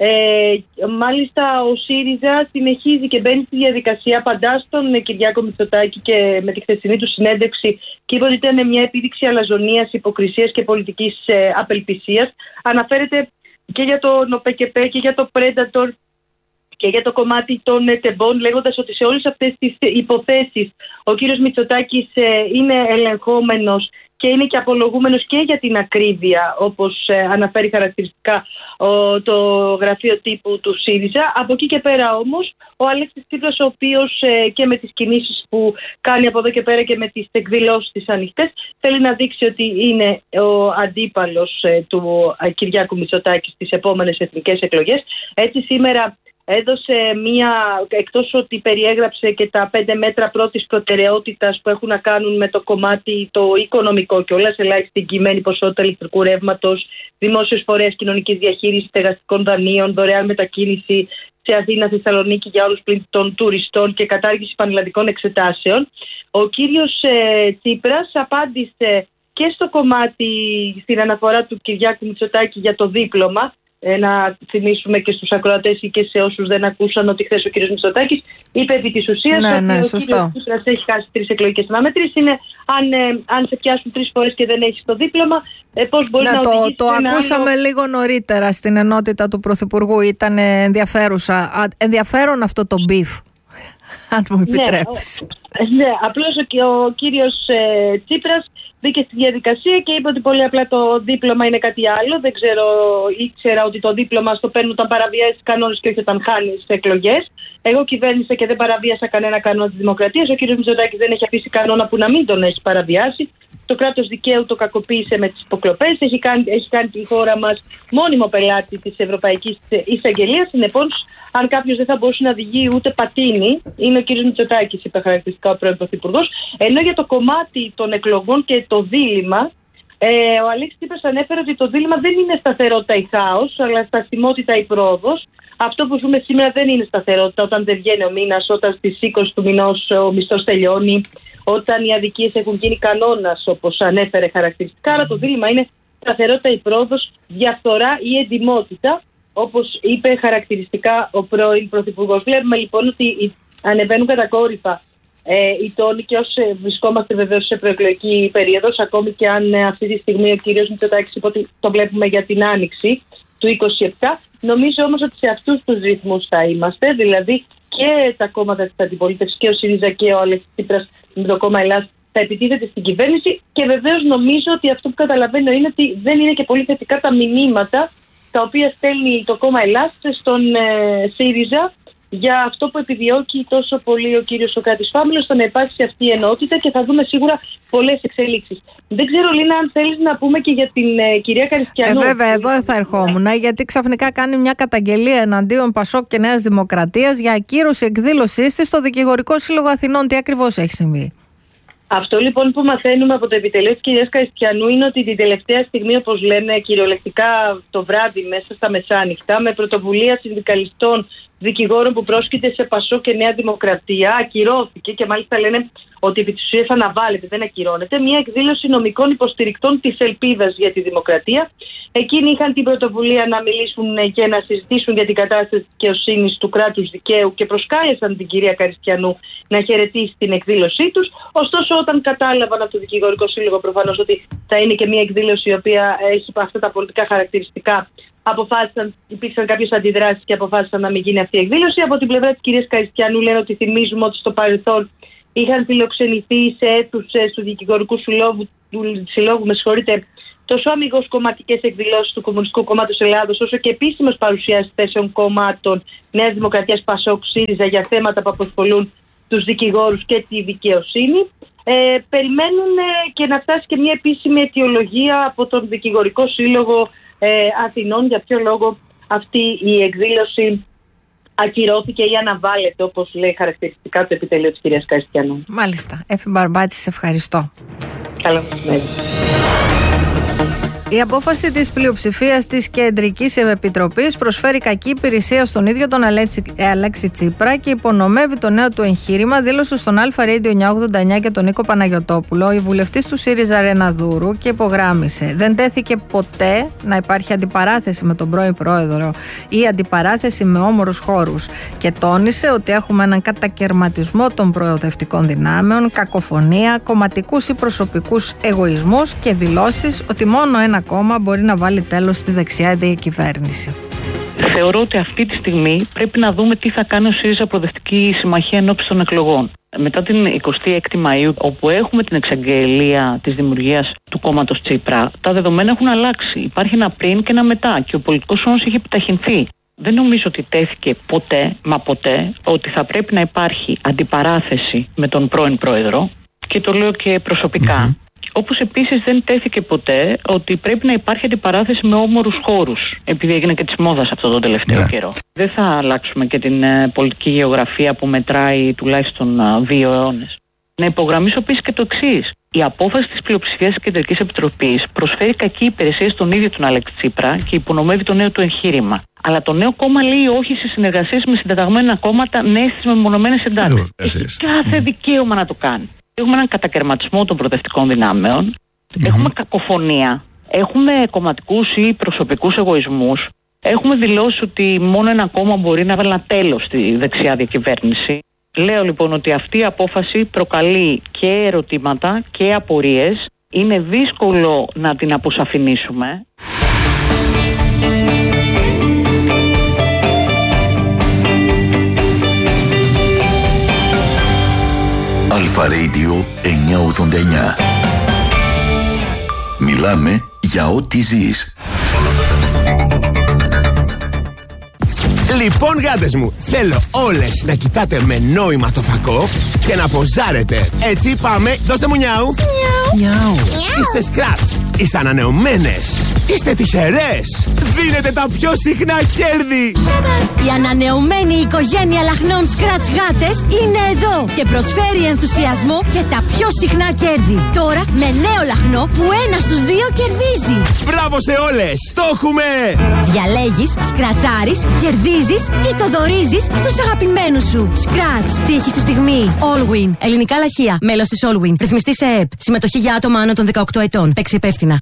μάλιστα ο ΣΥΡΙΖΑ συνεχίζει και μπαίνει στη διαδικασία, απαντά στον Κυριάκο Μητσοτάκη και με τη χθεσινή του συνέντευξη και είπε ότι ήταν μια επίδειξη αλαζονίας, υποκρισίας και πολιτικής απελπισίας. Αναφέρεται και για τον ΟΠΕΚΕΠΕ και για το Predator και για το κομμάτι των τεμπών, λέγοντας ότι σε όλες αυτές τις υποθέσεις ο κύριος Μητσοτάκης είναι ελεγχόμενος και είναι και απολογούμενος και για την ακρίβεια, όπως αναφέρει χαρακτηριστικά το γραφείο τύπου του ΣΥΡΙΖΑ. Από εκεί και πέρα όμως ο Αλέξης Τσίπρας, ο οποίος και με τις κινήσεις που κάνει από εδώ και πέρα και με τις εκδηλώσεις τις ανοιχτές, θέλει να δείξει ότι είναι ο αντίπαλος του Κυριάκου Μητσοτάκη στις επόμενες εθνικές εκλογές. Έτσι σήμερα έδωσε εκτός ότι περιέγραψε και τα 5 μέτρα πρώτης προτεραιότητας που έχουν να κάνουν με το κομμάτι το οικονομικό κιόλας, ελάχιστη εγγυημένη ποσότητα ηλεκτρικού ρεύματος, δημόσιος φορέας κοινωνικής διαχείρισης στεγαστικών δανείων, δωρεάν μετακίνηση σε Αθήνα, Θεσσαλονίκη για όλους πλην των τουριστών και κατάργηση πανελλαδικών εξετάσεων. Ο κύριος Τσίπρας απάντησε και στο κομμάτι, στην αναφορά του Κυριάκου Μητσοτάκη για το δίπλωμα. Να θυμίσουμε και στους ακροατές ή και σε όσους δεν ακούσαν ότι χθες ο κ. Μητσοτάκης είπε επί της ουσίας ότι ο κ. Τσίπρας έχει χάσει 3 εκλογικές αναμετρήσεις. Είναι αν σε πιάσουν 3 φορές και δεν έχεις το δίπλωμα, πώς μπορεί να οδηγήσει. Το ακούσαμε λίγο νωρίτερα στην ενότητα του Πρωθυπουργού. Ήταν ενδιαφέρον αυτό το μπιφ, αν μου επιτρέπεις. Ναι, απλώς ο κύριος Τσίπρας μπήκε στη διαδικασία και είπε ότι πολύ απλά το δίπλωμα είναι κάτι άλλο. Δεν ξέρω, ήξερα ότι το δίπλωμα στο παίρνουν όταν παραβιάζεις κανόνες και όχι όταν χάνεις εκλογές. Εγώ κυβέρνησα και δεν παραβίασα κανένα κανόνα της δημοκρατίας. Ο κ. Μητσοτάκης δεν έχει αφήσει κανόνα που να μην τον έχει παραβιάσει. Το κράτος δικαίου το κακοποίησε με τις υποκλοπές. Έχει κάνει τη χώρα μας μόνιμο πελάτη της Ευρωπαϊκής Εισαγγελίας. Συνεπώς, αν κάποιος δεν θα μπορούσε να οδηγεί ούτε πατίνι, είναι ο κ. Μητσοτάκης, είπε χαρακτηριστικά ο πρώην Πρωθυπουργός. Ενώ για το κομμάτι των εκλογών και το δίλημμα, ο Αλέξης Τσίπρας ανέφερε ότι το δίλημμα δεν είναι σταθερότητα ή χάος, αλλά στασιμότητα ή πρόοδος. Αυτό που ζούμε σήμερα δεν είναι σταθερότητα όταν δεν βγαίνει ο μήνας, όταν στις 20 του μηνός ο μισθός τελειώνει, όταν οι αδικίες έχουν γίνει κανόνας, όπως ανέφερε χαρακτηριστικά. Αλλά το δίλημμα είναι σταθερότητα ή πρόοδος, διαφθορά ή εντιμότητα, όπως είπε χαρακτηριστικά ο πρώην Πρωθυπουργός. Βλέπουμε λοιπόν ότι ανεβαίνουν κατακόρυφα οι τόνοι και όσοι βρισκόμαστε βεβαίως σε προεκλογική περίοδο, ακόμη και αν αυτή τη στιγμή ο κύριος Μητσοτάκης είπε ότι το βλέπουμε για την άνοιξη του 27. Νομίζω όμως ότι σε αυτούς τους ρυθμούς θα είμαστε, δηλαδή και τα κόμματα της αντιπολίτευσης και ο ΣΥΡΙΖΑ και ο Αλέξης Τσίπρας με το κόμμα Ελλάς θα επιτίθεται στην κυβέρνηση και βεβαίως νομίζω ότι αυτό που καταλαβαίνω είναι ότι δεν είναι και πολύ θετικά τα μηνύματα τα οποία στέλνει το κόμμα Ελλάς στον ΣΥΡΙΖΑ για αυτό που επιδιώκει τόσο πολύ ο κύριος Σωκράτης Φάμιλος, στο να υπάρξει αυτή η ενότητα και θα δούμε σίγουρα πολλές εξελίξεις. Δεν ξέρω, Λίνα, αν θέλεις να πούμε και για την κυρία Καριστιανού. Βέβαια, εδώ θα ερχόμουν, γιατί ξαφνικά κάνει μια καταγγελία εναντίον Πασόκ και Νέας Δημοκρατίας για ακύρωση εκδήλωσής της στο Δικηγορικό Σύλλογο Αθηνών. Τι ακριβώς έχει συμβεί? Αυτό λοιπόν που μαθαίνουμε από το επιτελείο της κυρίας Καριστιανού είναι ότι την τελευταία στιγμή, όπως λένε κυριολεκτικά το βράδυ μέσα στα μεσάνυχτα, με πρωτοβουλία συνδικαλιστών δικηγόρων που πρόσκειται σε Πασόκ και Νέα Δημοκρατία, ακυρώθηκε και μάλιστα λένε ότι επί της ουσίας αναβάλλεται, δεν ακυρώνεται, μια εκδήλωση νομικών υποστηρικτών της Ελπίδας για τη Δημοκρατία. Εκείνοι είχαν την πρωτοβουλία να μιλήσουν και να συζητήσουν για την κατάσταση της δικαιοσύνης, του κράτους δικαίου και προσκάλεσαν την κυρία Καριστιανού να χαιρετήσει την εκδήλωσή τους. Ωστόσο, όταν κατάλαβαν από το Δικηγορικό Σύλλογο προφανώς ότι θα είναι και μια εκδήλωση η οποία έχει αυτά τα πολιτικά χαρακτηριστικά, υπήρξαν κάποιες αντιδράσεις και αποφάσισαν να μην γίνει αυτή η εκδήλωση. Από την πλευρά της κυρίας Καριστιανού λένε ότι θυμίζουμε ότι στο παρελθόν είχαν φιλοξενηθεί σε αίθουσες του Δικηγορικού Συλλόγου, τόσο αμιγώς κομματικές εκδηλώσεις του Κομμουνιστικού Κόμματος Ελλάδος, όσο και επίσημες παρουσιάσεις θέσεων κομμάτων Νέας Δημοκρατίας, Πασόκ, ΣΥΡΙΖΑ για θέματα που απασχολούν τους δικηγόρους και τη δικαιοσύνη. Περιμένουν και να φτάσει και μια επίσημη αιτιολογία από τον Δικηγορικό Σύλλογο Αθηνών για ποιο λόγο αυτή η εκδήλωση ακυρώθηκε ή αναβάλλεται, όπως λέει χαρακτηριστικά το επιτελείο της κυρίας Καριστιανού. Μάλιστα. Έφη Μπαρμπάτση, σε ευχαριστώ. Καλό μεσημέρι. Η απόφαση της πλειοψηφίας της Κεντρικής Επιτροπής προσφέρει κακή υπηρεσία στον ίδιο τον Αλέξη Τσίπρα και υπονομεύει το νέο του εγχείρημα, δήλωσε στον Αλφα Radio 989 και τον Νίκο Παναγιωτόπουλο η βουλευτής του ΣΥΡΙΖΑ Ρένα Δούρου και υπογράμμισε: δεν τέθηκε ποτέ να υπάρχει αντιπαράθεση με τον πρώην πρόεδρο ή αντιπαράθεση με όμορους χώρους και τόνισε ότι έχουμε έναν κατακερματισμό των προοδευτικών δυνάμεων, κακοφωνία, κομματικούς ή προσωπικούς εγωισμούς και δηλώσεις ότι μόνο ένα κόμμα μπορεί να βάλει τέλος στη δεξιά διακυβέρνηση. Θεωρώ ότι αυτή τη στιγμή πρέπει να δούμε τι θα κάνει ο ΣΥΡΙΖΑ Προοδευτική Συμμαχία ενόψει των εκλογών. Μετά την 26η Μαΐου, όπου έχουμε την εξαγγελία της δημιουργίας του κόμματος Τσίπρα, τα δεδομένα έχουν αλλάξει. Υπάρχει ένα πριν και ένα μετά και ο πολιτικός όρος έχει επιταχυνθεί. Δεν νομίζω ότι τέθηκε ποτέ, ότι θα πρέπει να υπάρχει αντιπαράθεση με τον πρώην πρόεδρο, και το λέω και προσωπικά. Όπως επίσης δεν τέθηκε ποτέ ότι πρέπει να υπάρχει αντιπαράθεση με όμορους χώρους, επειδή έγινε και της μόδας αυτό το τελευταίο καιρό. Δεν θα αλλάξουμε και την πολιτική γεωγραφία που μετράει τουλάχιστον 2 αιώνες. Να υπογραμμίσω επίσης και το εξής. Η απόφαση της πλειοψηφίας της Κεντρικής Επιτροπής προσφέρει κακή υπηρεσία στον ίδιο τον Αλέξη Τσίπρα και υπονομεύει το νέο του εγχείρημα. Αλλά το νέο κόμμα λέει όχι σε συνεργασίες με συντεταγμένα κόμματα, ναι στις μεμονωμένες εντάσεις. Έχει κάθε δικαίωμα να το κάνει. Έχουμε έναν κατακαιρματισμό των προοδευτικών δυνάμεων, έχουμε κακοφωνία, έχουμε κομματικούς ή προσωπικούς εγωισμούς, έχουμε δηλώσει ότι μόνο ένα κόμμα μπορεί να βάλει ένα τέλος στη δεξιά διακυβέρνηση. Λέω λοιπόν ότι αυτή η απόφαση προκαλεί και ερωτήματα και απορίες. Είναι δύσκολο να την αποσαφηνίσουμε. Αλφα Radio 989. Μιλάμε για ό,τι ζεις. Λοιπόν, γάτες μου, θέλω όλες να κοιτάτε με νόημα το φακό και να ποζάρετε. Έτσι, πάμε, δώστε μου νιάου. Νιάου. Είστε σκράτς, είστε ανανεωμένες, είστε τυχερές. Δίνετε τα πιο συχνά κέρδη. Η ανανεωμένη οικογένεια λαχνών Scratch γάτες είναι εδώ και προσφέρει ενθουσιασμό και τα πιο συχνά κέρδη. Τώρα με νέο λαχνό που 1 στους 2 κερδίζει. Μπράβο σε όλες, το έχουμε. Διαλέγεις, σκρατσάρεις, κερδίζεις ή το δωρίζεις στους αγαπημένους σου. Scratch, τύχη στη στιγμή. Allwin, ελληνικά λαχεία, μέλος της Allwin, ρυθμιστή σε ΕΕΠ. Συμμετοχή για άτομα άνω των 18 ετών. Παίξει υπεύθυνα.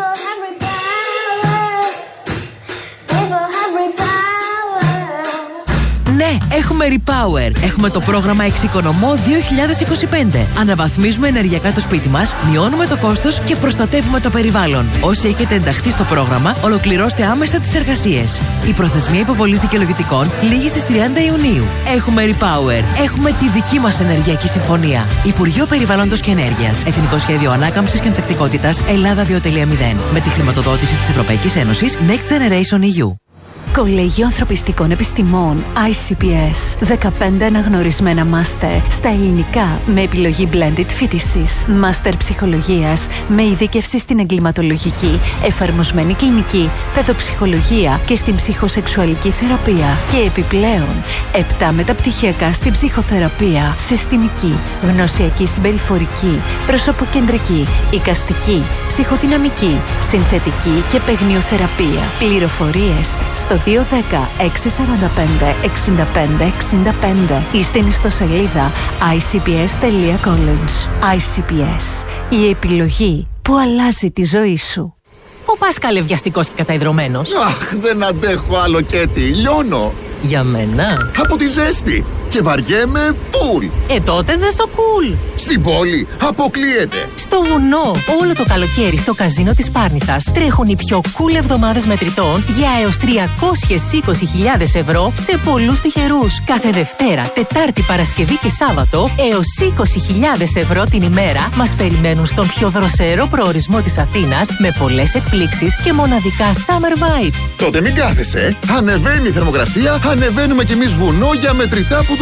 Ναι, έχουμε Repower. Έχουμε το πρόγραμμα Εξοικονομώ 2025. Αναβαθμίζουμε ενεργειακά το σπίτι μας, μειώνουμε το κόστος και προστατεύουμε το περιβάλλον. Όσοι έχετε ενταχθεί στο πρόγραμμα, ολοκληρώστε άμεσα τις εργασίες. Η προθεσμία υποβολής δικαιολογητικών λήγει στις 30 Ιουνίου. Έχουμε Repower. Έχουμε τη δική μας ενεργειακή συμφωνία. Υπουργείο Περιβάλλοντος και Ενέργειας. Εθνικό Σχέδιο Ανάκαμψης και Ανθεκτικότητας Ελλάδα 2.0. Με τη χρηματοδότηση της Ευρωπαϊκής Ένωσης Next Generation EU. Κολέγιο Ανθρωπιστικών Επιστημών ICPS. 15 αναγνωρισμένα μάστερ στα ελληνικά με επιλογή blended φοιτησης. Μάστερ ψυχολογίας με ειδίκευση στην εγκληματολογική, εφαρμοσμένη κλινική, παιδοψυχολογία και στην ψυχοσεξουαλική θεραπεία. Και επιπλέον 7 μεταπτυχιακά στην ψυχοθεραπεία, συστημική, γνωσιακή συμπεριφορική, προσωποκεντρική, εικαστική, ψυχοδυναμική, συνθετική και παιγνιοθεραπεία. Πληροφορίες στο 210-645-6565 ή στην ιστοσελίδα icps.college. ICPS. Η επιλογή που αλλάζει τη ζωή σου. Ο Πάσχαλ βιαστικός και καταϊδρωμένος. Αχ, δεν αντέχω άλλο Κέτι, λιώνω. Για μένα. Από τη ζέστη και βαριέμαι φουλ. Τότε δες το κουλ. Στην πόλη αποκλείεται. Στο βουνό, όλο το καλοκαίρι στο καζίνο της Πάρνηθας τρέχουν οι πιο cool εβδομάδες μετρητών για έως 320.000 ευρώ σε πολλούς τυχερούς. Κάθε Δευτέρα, Τετάρτη, Παρασκευή και Σάββατο έως 20.000 ευρώ την ημέρα μας περιμένουν στον πιο δροσερό προορισμό της Αθήνας με πολλές εκπλήξεις και μοναδικά summer vibes. Τότε μην κάθεσαι. Ανεβαίνει η θερμοκρασία, ανεβαίνουμε κι εμείς βουνό για μετρητά που